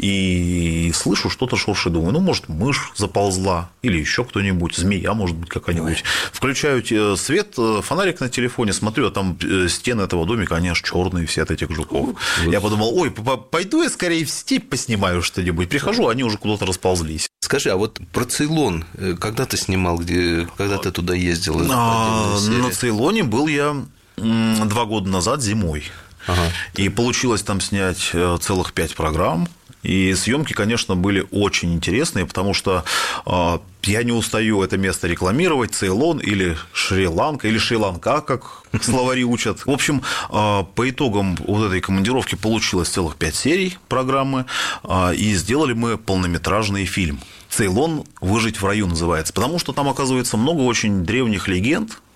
и слышу, что-то шуршит, думаю, ну, может, мышь заползла, или еще кто-нибудь, змея, может быть, какая-нибудь. Включаю свет, фонарик на телефоне, смотрю, а там стены этого домика, они аж черные все от этих жуков. Я подумал, ой, пойду я скорее в степь поснимаю что-нибудь. Прихожу, они уже куда-то расползлись. Скажи, а вот про Цейлон, когда ты снимал, когда ты туда ездил? На Цейлоне был я 2 года назад зимой. И получилось там снять целых 5 программ. И съемки, конечно, были очень интересные, потому что я не устаю это место рекламировать, Цейлон или Шри-Ланка, или Шри-Ланка, как словари учат. В общем, по итогам вот этой командировки получилось целых 5 серий программы, и сделали мы полнометражный фильм. «Цейлон. Выжить в раю» называется, потому что там, оказывается, много очень древних легенд,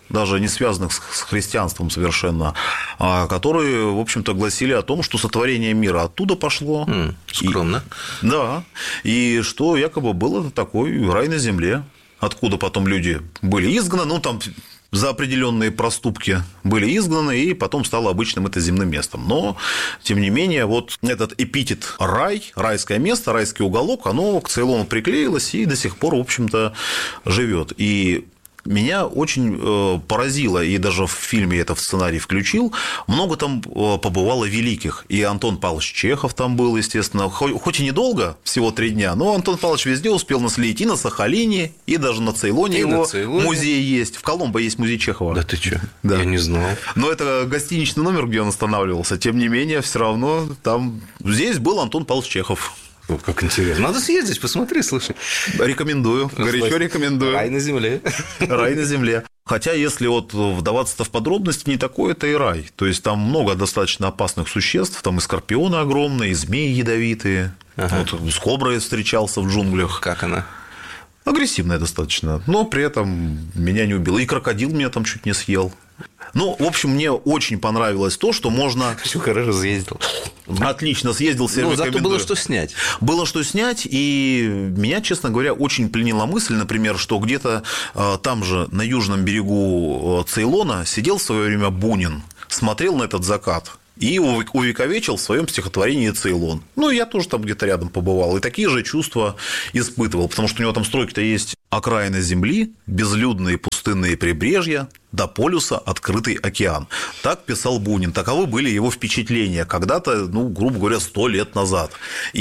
даже не связанных с христианством совершенно, которые, в общем-то, гласили о том, что сотворение мира оттуда пошло. Скромно. Да, и что якобы был это такой рай на земле, откуда потом люди были изгнаны, ну, там за определенные проступки были изгнаны, и потом стало обычным это земным местом. Но, тем не менее, вот этот эпитет рай, райское место, райский уголок, оно к Цейлону приклеилось и до сих пор, в общем-то, живет. И меня очень поразило, и даже в фильме это в сценарий включил, много там побывало великих. И Антон Павлович Чехов там был, естественно, хоть и недолго, всего 3 дня, но Антон Павлович везде успел наследить и на Сахалине, и даже на Цейлоне его музей есть. В Коломбо есть музей Чехова. Да ты чё? Да. Я не знал. Но это гостиничный номер, где он останавливался. Тем не менее, все равно там здесь был Антон Павлович Чехов. Как интересно. Надо съездить, посмотри, слушай. Рекомендую, горячо рекомендую. Рай на земле. Рай на земле. Хотя, если вот вдаваться в подробности, не такой это и рай. То есть, там много достаточно опасных существ, там и скорпионы огромные, и змеи ядовитые. Вот с коброй встречался в джунглях. Как она? Агрессивная достаточно, но при этом меня не убила. И крокодил меня там чуть не съел. Ну, в общем, мне очень понравилось то, что можно... Все хорошо съездил. Отлично съездил, всем рекомендую. Зато было что снять. Было что снять, и меня, честно говоря, очень пленила мысль, например, что где-то там же, на южном берегу Цейлона, сидел в свое время Бунин, смотрел на этот закат и увековечил в своем стихотворении «Цейлон». Ну, я тоже там где-то рядом побывал, и такие же чувства испытывал, потому что у него там строки-то есть: «Окраина земли, безлюдные пустынные прибрежья, до полюса открытый океан». Так писал Бунин, таковы были его впечатления когда-то, ну, грубо говоря, 100 лет назад.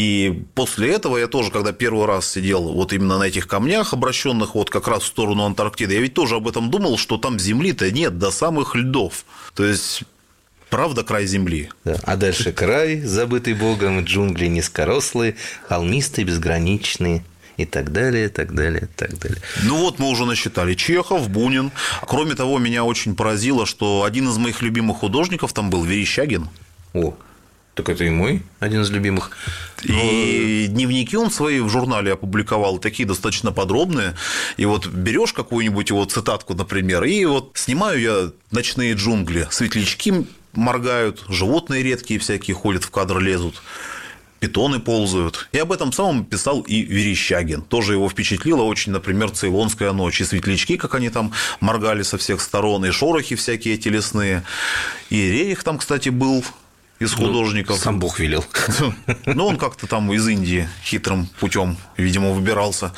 И после этого я тоже, когда первый раз сидел вот именно на этих камнях, обращенных вот как раз в сторону Антарктиды, я ведь тоже об этом думал, что там земли-то нет до самых льдов. То есть... Правда, край земли. Да. А дальше край, забытый Богом, джунгли низкорослые, холмистые, безграничные. И так далее, и так далее, и так далее. Ну вот мы уже насчитали: Чехов, Бунин. Кроме того, меня очень поразило, что один из моих любимых художников там был Верещагин. О, так это и мой один из любимых. И дневники он свои в журнале опубликовал, такие достаточно подробные. И вот берешь какую-нибудь его цитатку, например, и вот снимаю я ночные джунгли, светлячки моргают, животные редкие всякие ходят, в кадр лезут, питоны ползают. И об этом самом писал и Верещагин. Тоже его впечатлило очень, например, «Цейлонская ночь». И светлячки, как они там моргали со всех сторон, и шорохи всякие эти лесные. И Рерих там, кстати, был из художников. Сам Бог велел. Ну, он как-то там из Индии хитрым путем, видимо, выбирался.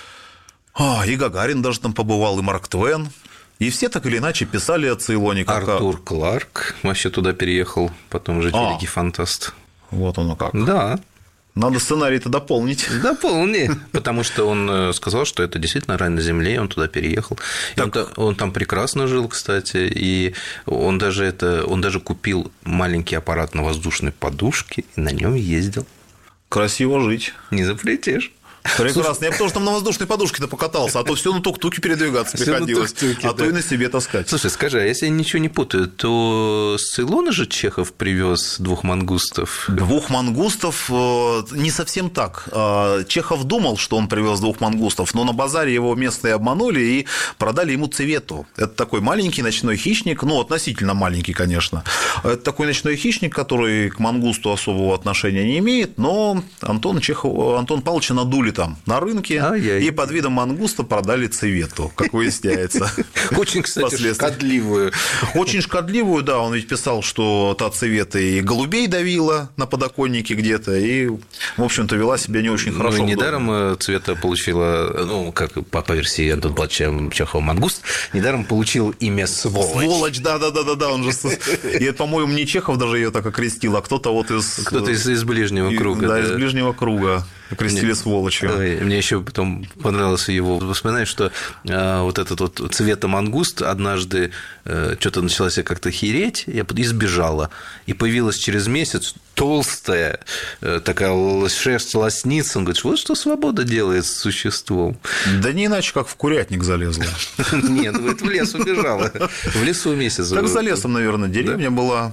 И Гагарин даже там побывал, и Марк Твен. И все так или иначе писали о Цейлоне. Как Артур Кларк вообще туда переехал, потом же великий фантаст. Вот оно как. Да. Надо сценарий-то дополнить. Дополни. Потому что он сказал, что это действительно рай на земле, и он туда переехал. Он там прекрасно жил, кстати, и он даже купил маленький аппарат на воздушной подушке и на нем ездил. Красиво жить. Не запретишь. Прекрасно. Я бы тоже там на воздушной подушке-то покатался, а то все на тук-туке передвигаться приходилось, то и на себе таскать. Слушай, скажи, а если я ничего не путаю, то с Цейлона же Чехов привез 2 мангустов? 2 мангустов не совсем так. Чехов думал, что он привез 2 мангустов, но на базаре его местные обманули и продали ему цвету. Это такой маленький ночной хищник, ну, относительно маленький, конечно. Это такой ночной хищник, который к мангусту особого отношения не имеет, но Антона Павловича надули там на рынке, и под видом мангуста продали цвету, как выясняется. Очень, кстати, шкодливую. Очень шкодливую, да. Он ведь писал, что та цвета и голубей давила на подоконнике где-то, и, в общем-то, вела себя не очень хорошо. Ну, недаром цвета получила, ну, как по версии Антона Павловича Чехова, мангуст, недаром получил имя Сволочь. Сволочь, да, он же... И, по-моему, не Чехов даже ее так окрестил, а кто-то вот из... Кто-то из ближнего круга. Да, из ближнего круга. Окрестили сволочью. Мне еще потом понравилось его воспоминание, что вот этот вот цветомангуст однажды что-то начала себя как-то хереть, и сбежала. И появилась через месяц толстая такая шерсть лосница. Он говорит, вот что свобода делает с существом. Да не иначе, как в курятник залезла. Нет, в лес убежала. В лесу месяц. Так за лесом, наверное, деревня была.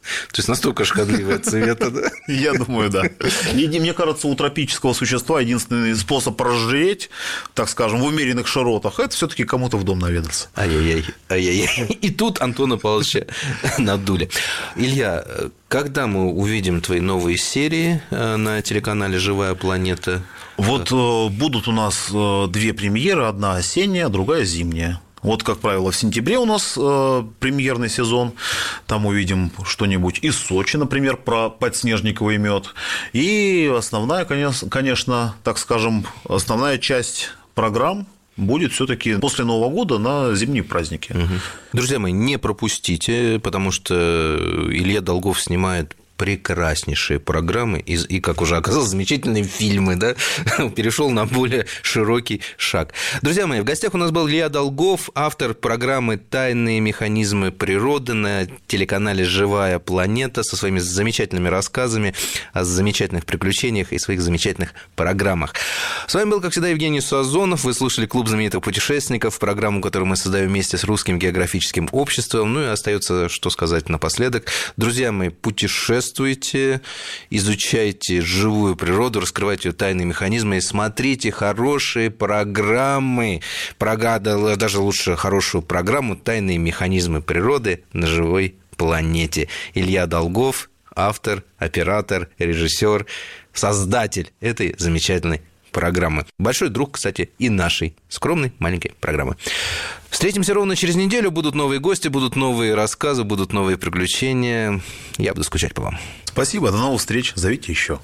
То есть настолько шкодливая цвета, да? Я думаю, да. И мне кажется, у тропического существа единственный способ прожреть, так скажем, в умеренных широтах, это все-таки кому-то в дом наведаться. Ай-яй-яй. И тут Антона Павловича надули. Илья, когда мы увидим твои новые серии на телеканале «Живая планета»? Вот будут у нас 2 премьеры, одна осенняя, другая зимняя. Вот, как правило, в сентябре у нас премьерный сезон, там увидим что-нибудь из Сочи, например, про подснежниковый мед. И основная, конечно, так скажем, основная часть программ будет все-таки после Нового года на зимние праздники. Друзья мои, не пропустите, потому что Илья Долгов снимает прекраснейшие программы и, как уже оказалось, замечательные фильмы, да, перешел на более широкий шаг. Друзья мои, в гостях у нас был Илья Долгов, автор программы «Тайные механизмы природы» на телеканале «Живая планета» со своими замечательными рассказами о замечательных приключениях и своих замечательных программах. С вами был, как всегда, Евгений Сазонов. Вы слушали «Клуб знаменитых путешественников», программу, которую мы создаем вместе с Русским географическим обществом. Ну и остается что сказать напоследок. Друзья мои, путешествуйте, изучайте живую природу, раскрывайте ее тайные механизмы и смотрите хорошие программы, даже лучше хорошую программу «Тайные механизмы природы» на живой планете. Илья Долгов, автор, оператор, режиссер, создатель этой замечательной программы. Большой друг, кстати, и нашей скромной маленькой программы. Встретимся ровно через неделю. Будут новые гости, будут новые рассказы, будут новые приключения. Я буду скучать по вам. Спасибо, до новых встреч. Зовите еще.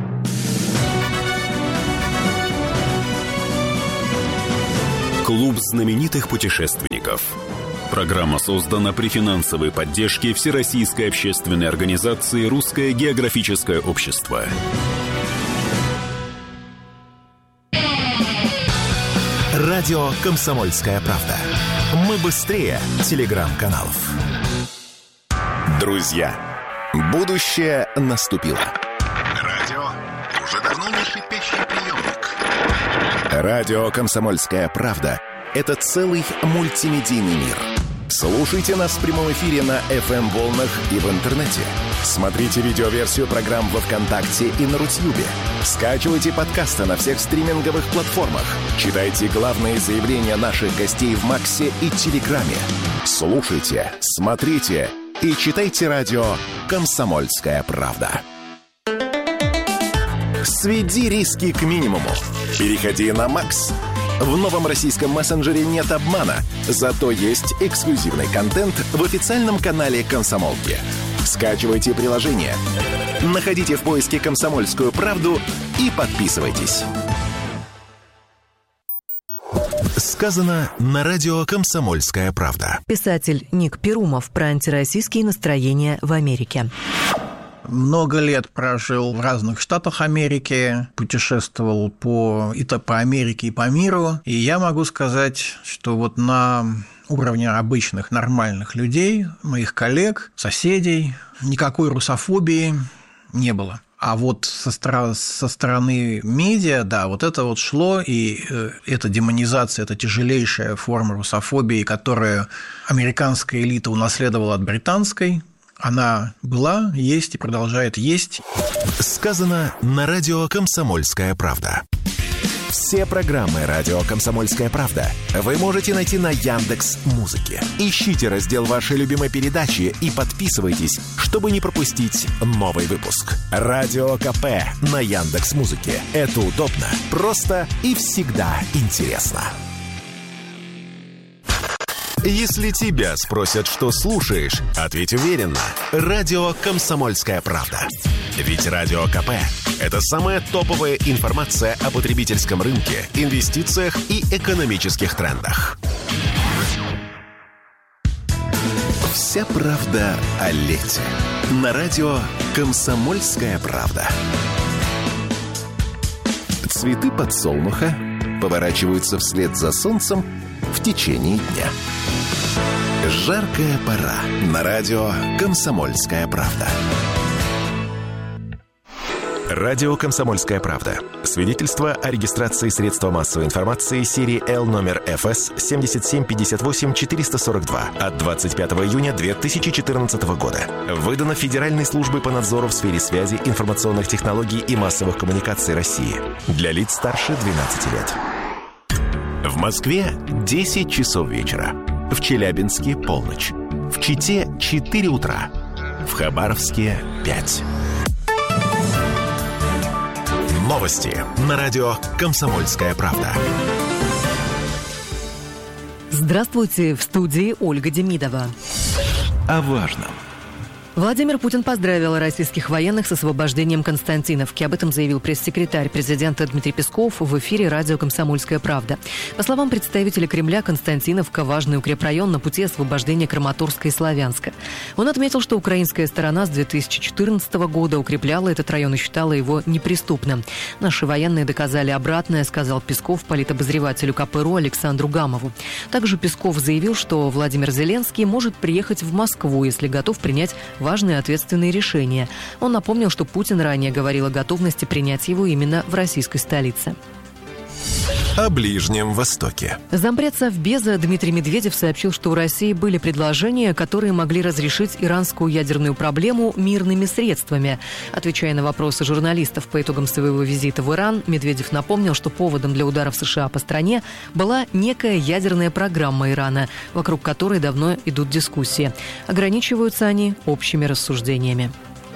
Клуб знаменитых путешественников. Программа создана при финансовой поддержке Всероссийской общественной организации «Русское географическое общество». Радио «Комсомольская правда». Мы быстрее телеграм-каналов. Друзья, будущее наступило. Радио уже давно не шипящий приемник. Радио «Комсомольская правда» — это целый мультимедийный мир. Слушайте нас в прямом эфире на FM-волнах и в интернете. Смотрите видеоверсию программ во ВКонтакте и на Рутьюбе. Скачивайте подкасты на всех стриминговых платформах. Читайте главные заявления наших гостей в Максе и Телеграме. Слушайте, смотрите и читайте радио «Комсомольская правда». Сведи риски к минимуму. Переходи на Макс. В новом российском мессенджере нет обмана, зато есть эксклюзивный контент в официальном канале «Комсомолки». Скачивайте приложение, находите в поиске «Комсомольскую правду» и подписывайтесь. Сказано на радио «Комсомольская правда». Писатель Ник Перумов про антироссийские настроения в Америке. Много лет прожил в разных штатах Америки, путешествовал по Америке и по миру. И я могу сказать, что вот на уровне обычных нормальных людей, моих коллег, соседей, никакой русофобии не было. А вот со стороны медиа, да, вот это вот шло, и эта демонизация, это тяжелейшая форма русофобии, которую американская элита унаследовала от британской, она была, есть и продолжает есть. Сказано на радио «Комсомольская правда». Все программы радио «Комсомольская правда» вы можете найти на Яндекс.Музыке. Ищите раздел вашей любимой передачи и подписывайтесь, чтобы не пропустить новый выпуск. Радио КП на Яндекс.Музыке. Это удобно, просто и всегда интересно. Если тебя спросят, что слушаешь, ответь уверенно. Радио «Комсомольская правда». Ведь Радио КП – это самая топовая информация о потребительском рынке, инвестициях и экономических трендах. Вся правда о лете. На радио «Комсомольская правда». Цветы подсолнуха поворачиваются вслед за солнцем в течение дня. Жаркая пора на радио «Комсомольская правда». Радио «Комсомольская правда». Свидетельство о регистрации средства массовой информации серии L номер ФС 7758-442 от 25 июня 2014 года. Выдано Федеральной службой по надзору в сфере связи, информационных технологий и массовых коммуникаций России. Для лиц старше 12 лет. В Москве 10 часов вечера. В Челябинске полночь. В Чите 4 утра. В Хабаровске 5. Новости на радио «Комсомольская правда». Здравствуйте, в студии Ольга Демидова. О важном. Владимир Путин поздравил российских военных с освобождением Константиновки. Об этом заявил пресс-секретарь президента Дмитрий Песков в эфире радио «Комсомольская правда». По словам представителя Кремля, Константиновка – важный укрепрайон на пути освобождения Краматорска и Славянска. Он отметил, что украинская сторона с 2014 года укрепляла этот район и считала его неприступным. Наши военные доказали обратное, сказал Песков политобозревателю КПРУ Александру Гамову. Также Песков заявил, что Владимир Зеленский может приехать в Москву, если готов принять важные ответственные решения. Он напомнил, что Путин ранее говорил о готовности принять его именно в российской столице. О Ближнем Востоке. Зампред Совбеза Дмитрий Медведев сообщил, что у России были предложения, которые могли разрешить иранскую ядерную проблему мирными средствами. Отвечая на вопросы журналистов по итогам своего визита в Иран, Медведев напомнил, что поводом для ударов США по стране была некая ядерная программа Ирана, вокруг которой давно идут дискуссии. Ограничиваются они общими рассуждениями.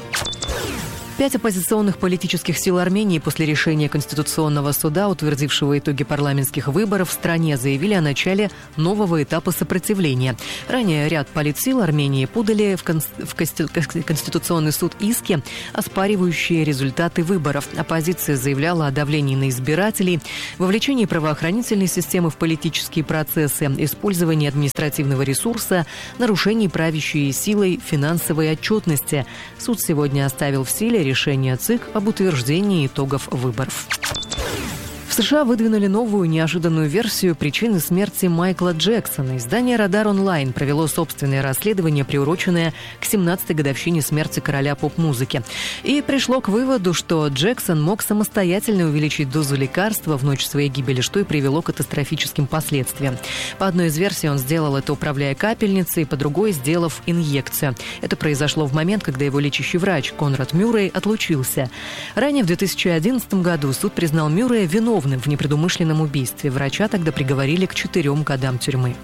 5 оппозиционных политических сил Армении после решения Конституционного суда, утвердившего итоги парламентских выборов в стране, заявили о начале нового этапа сопротивления. Ранее ряд политсил Армении подали в Конституционный суд иски, оспаривающие результаты выборов. Оппозиция заявляла о давлении на избирателей, вовлечении правоохранительной системы в политические процессы, использовании административного ресурса, нарушении правящей силой финансовой отчетности. Суд сегодня оставил в силе решение ЦИК об утверждении итогов выборов. В США выдвинули новую неожиданную версию причины смерти Майкла Джексона. Издание «Радар Онлайн» провело собственное расследование, приуроченное к 17-й годовщине смерти короля поп-музыки. И пришло к выводу, что Джексон мог самостоятельно увеличить дозу лекарства в ночь своей гибели, что и привело к катастрофическим последствиям. По одной из версий он сделал это, управляя капельницей, по другой – сделав инъекцию. Это произошло в момент, когда его лечащий врач Конрад Мюррей отлучился. Ранее, в 2011 году, суд признал Мюррея виновным в непредумышленном убийстве. Врача тогда приговорили к 4 годам тюрьмы.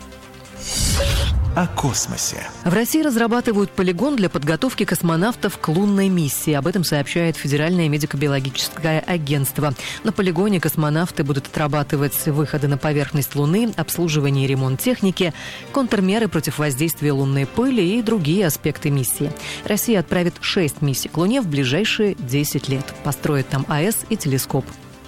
О космосе. В России разрабатывают полигон для подготовки космонавтов к лунной миссии. Об этом сообщает Федеральное медико-биологическое агентство. На полигоне космонавты будут отрабатывать выходы на поверхность Луны, обслуживание и ремонт техники, контрмеры против воздействия лунной пыли и другие аспекты миссии. Россия отправит 6 миссий к Луне в ближайшие 10 лет. Построит там АЭС и телескоп.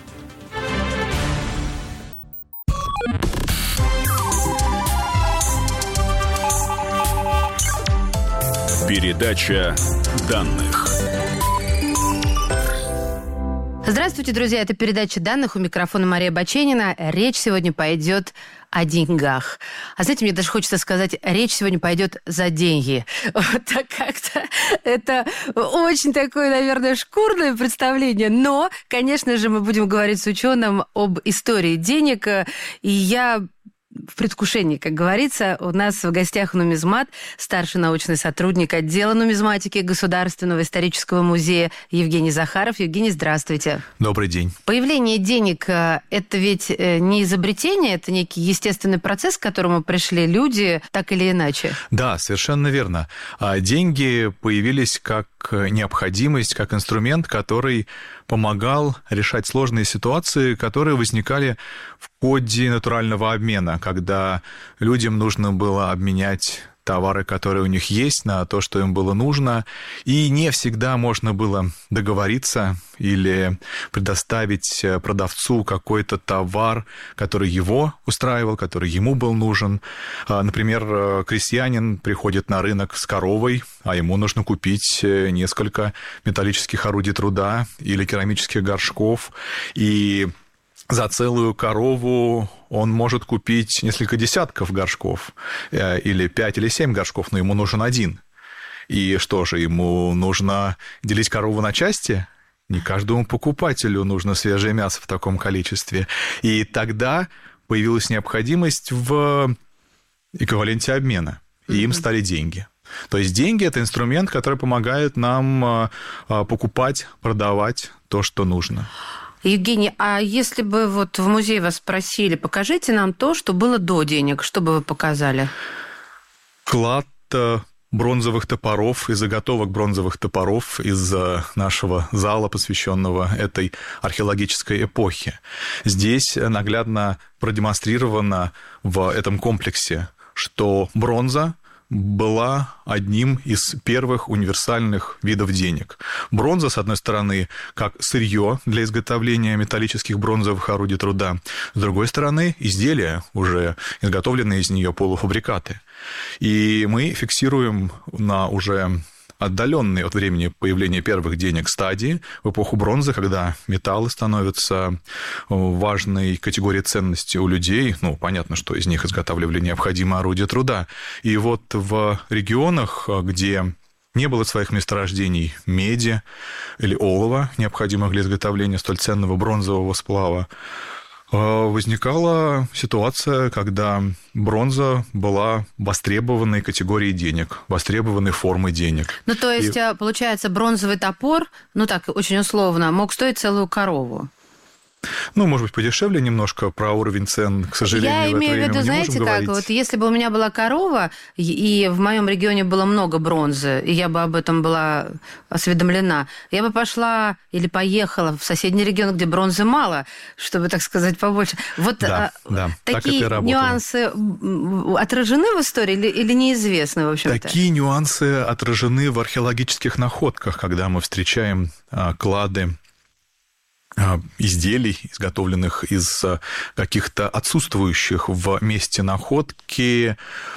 Передача данных. Здравствуйте, друзья. Это передача данных. У микрофона Мария Баченина. Речь сегодня пойдет о деньгах. А знаете, мне даже хочется сказать, речь сегодня пойдет за деньги. Вот так как-то это очень такое, наверное, шкурное представление. Но, конечно же, мы будем говорить с ученым об истории денег. И я в предвкушении, как говорится. У нас в гостях нумизмат, старший научный сотрудник отдела нумизматики Государственного исторического музея Евгений Захаров. Евгений, здравствуйте. Добрый день. Появление денег – это ведь не изобретение, это некий естественный процесс, к которому пришли люди так или иначе. Да, совершенно верно. Деньги появились как необходимость, как инструмент, который помогал решать сложные ситуации, которые возникали в ходе натурального обмена, когда людям нужно было обменять товары, которые у них есть, на то, что им было нужно. И не всегда можно было договориться или предоставить продавцу какой-то товар, который его устраивал, который ему был нужен. Например, крестьянин приходит на рынок с коровой, а ему нужно купить несколько металлических орудий труда или керамических горшков. И за целую корову он может купить несколько десятков горшков, или 5 или 7 горшков, но ему нужен один. И что же, ему нужно делить корову на части? не каждому покупателю нужно свежее мясо в таком количестве. И тогда появилась необходимость в эквиваленте обмена, и им стали деньги. То есть деньги – это инструмент, который помогает нам покупать, продавать то, что нужно. Евгений, а если бы вот в музее вас спросили, покажите нам то, что было до денег, что бы вы показали? Клад бронзовых топоров и заготовок бронзовых топоров из нашего зала, посвященного этой археологической эпохе. Здесь наглядно продемонстрировано в этом комплексе, что бронза была одним из первых универсальных видов денег. Бронза, с одной стороны, как сырье для изготовления металлических бронзовых орудий труда, с другой стороны, изделия, уже изготовленные из нее полуфабрикаты. И мы фиксируем на уже отдаленные от времени появления первых денег стадии в эпоху бронзы, когда металлы становятся важной категорией ценности у людей. Ну, понятно, что из них изготавливали необходимые орудия труда. И вот в регионах, где не было своих месторождений меди или олова, необходимых для изготовления столь ценного бронзового сплава, возникала ситуация, когда бронза была востребованной категорией денег, востребованной формой денег. Ну, то есть, получается, бронзовый топор, ну так, очень условно, мог стоить целую корову. Ну, может быть, подешевле немножко, про уровень цен, к сожалению, я имею в виду, знаете, как, вот если бы у меня была корова, и в моем регионе было много бронзы, и я бы об этом была осведомлена, я бы пошла или поехала в соседний регион, где бронзы мало, чтобы, так сказать, побольше. Вот да, такие нюансы отражены в истории или неизвестны, в общем-то? Такие нюансы отражены в археологических находках, когда мы встречаем клады изделий, изготовленных из каких-то отсутствующих в месте находки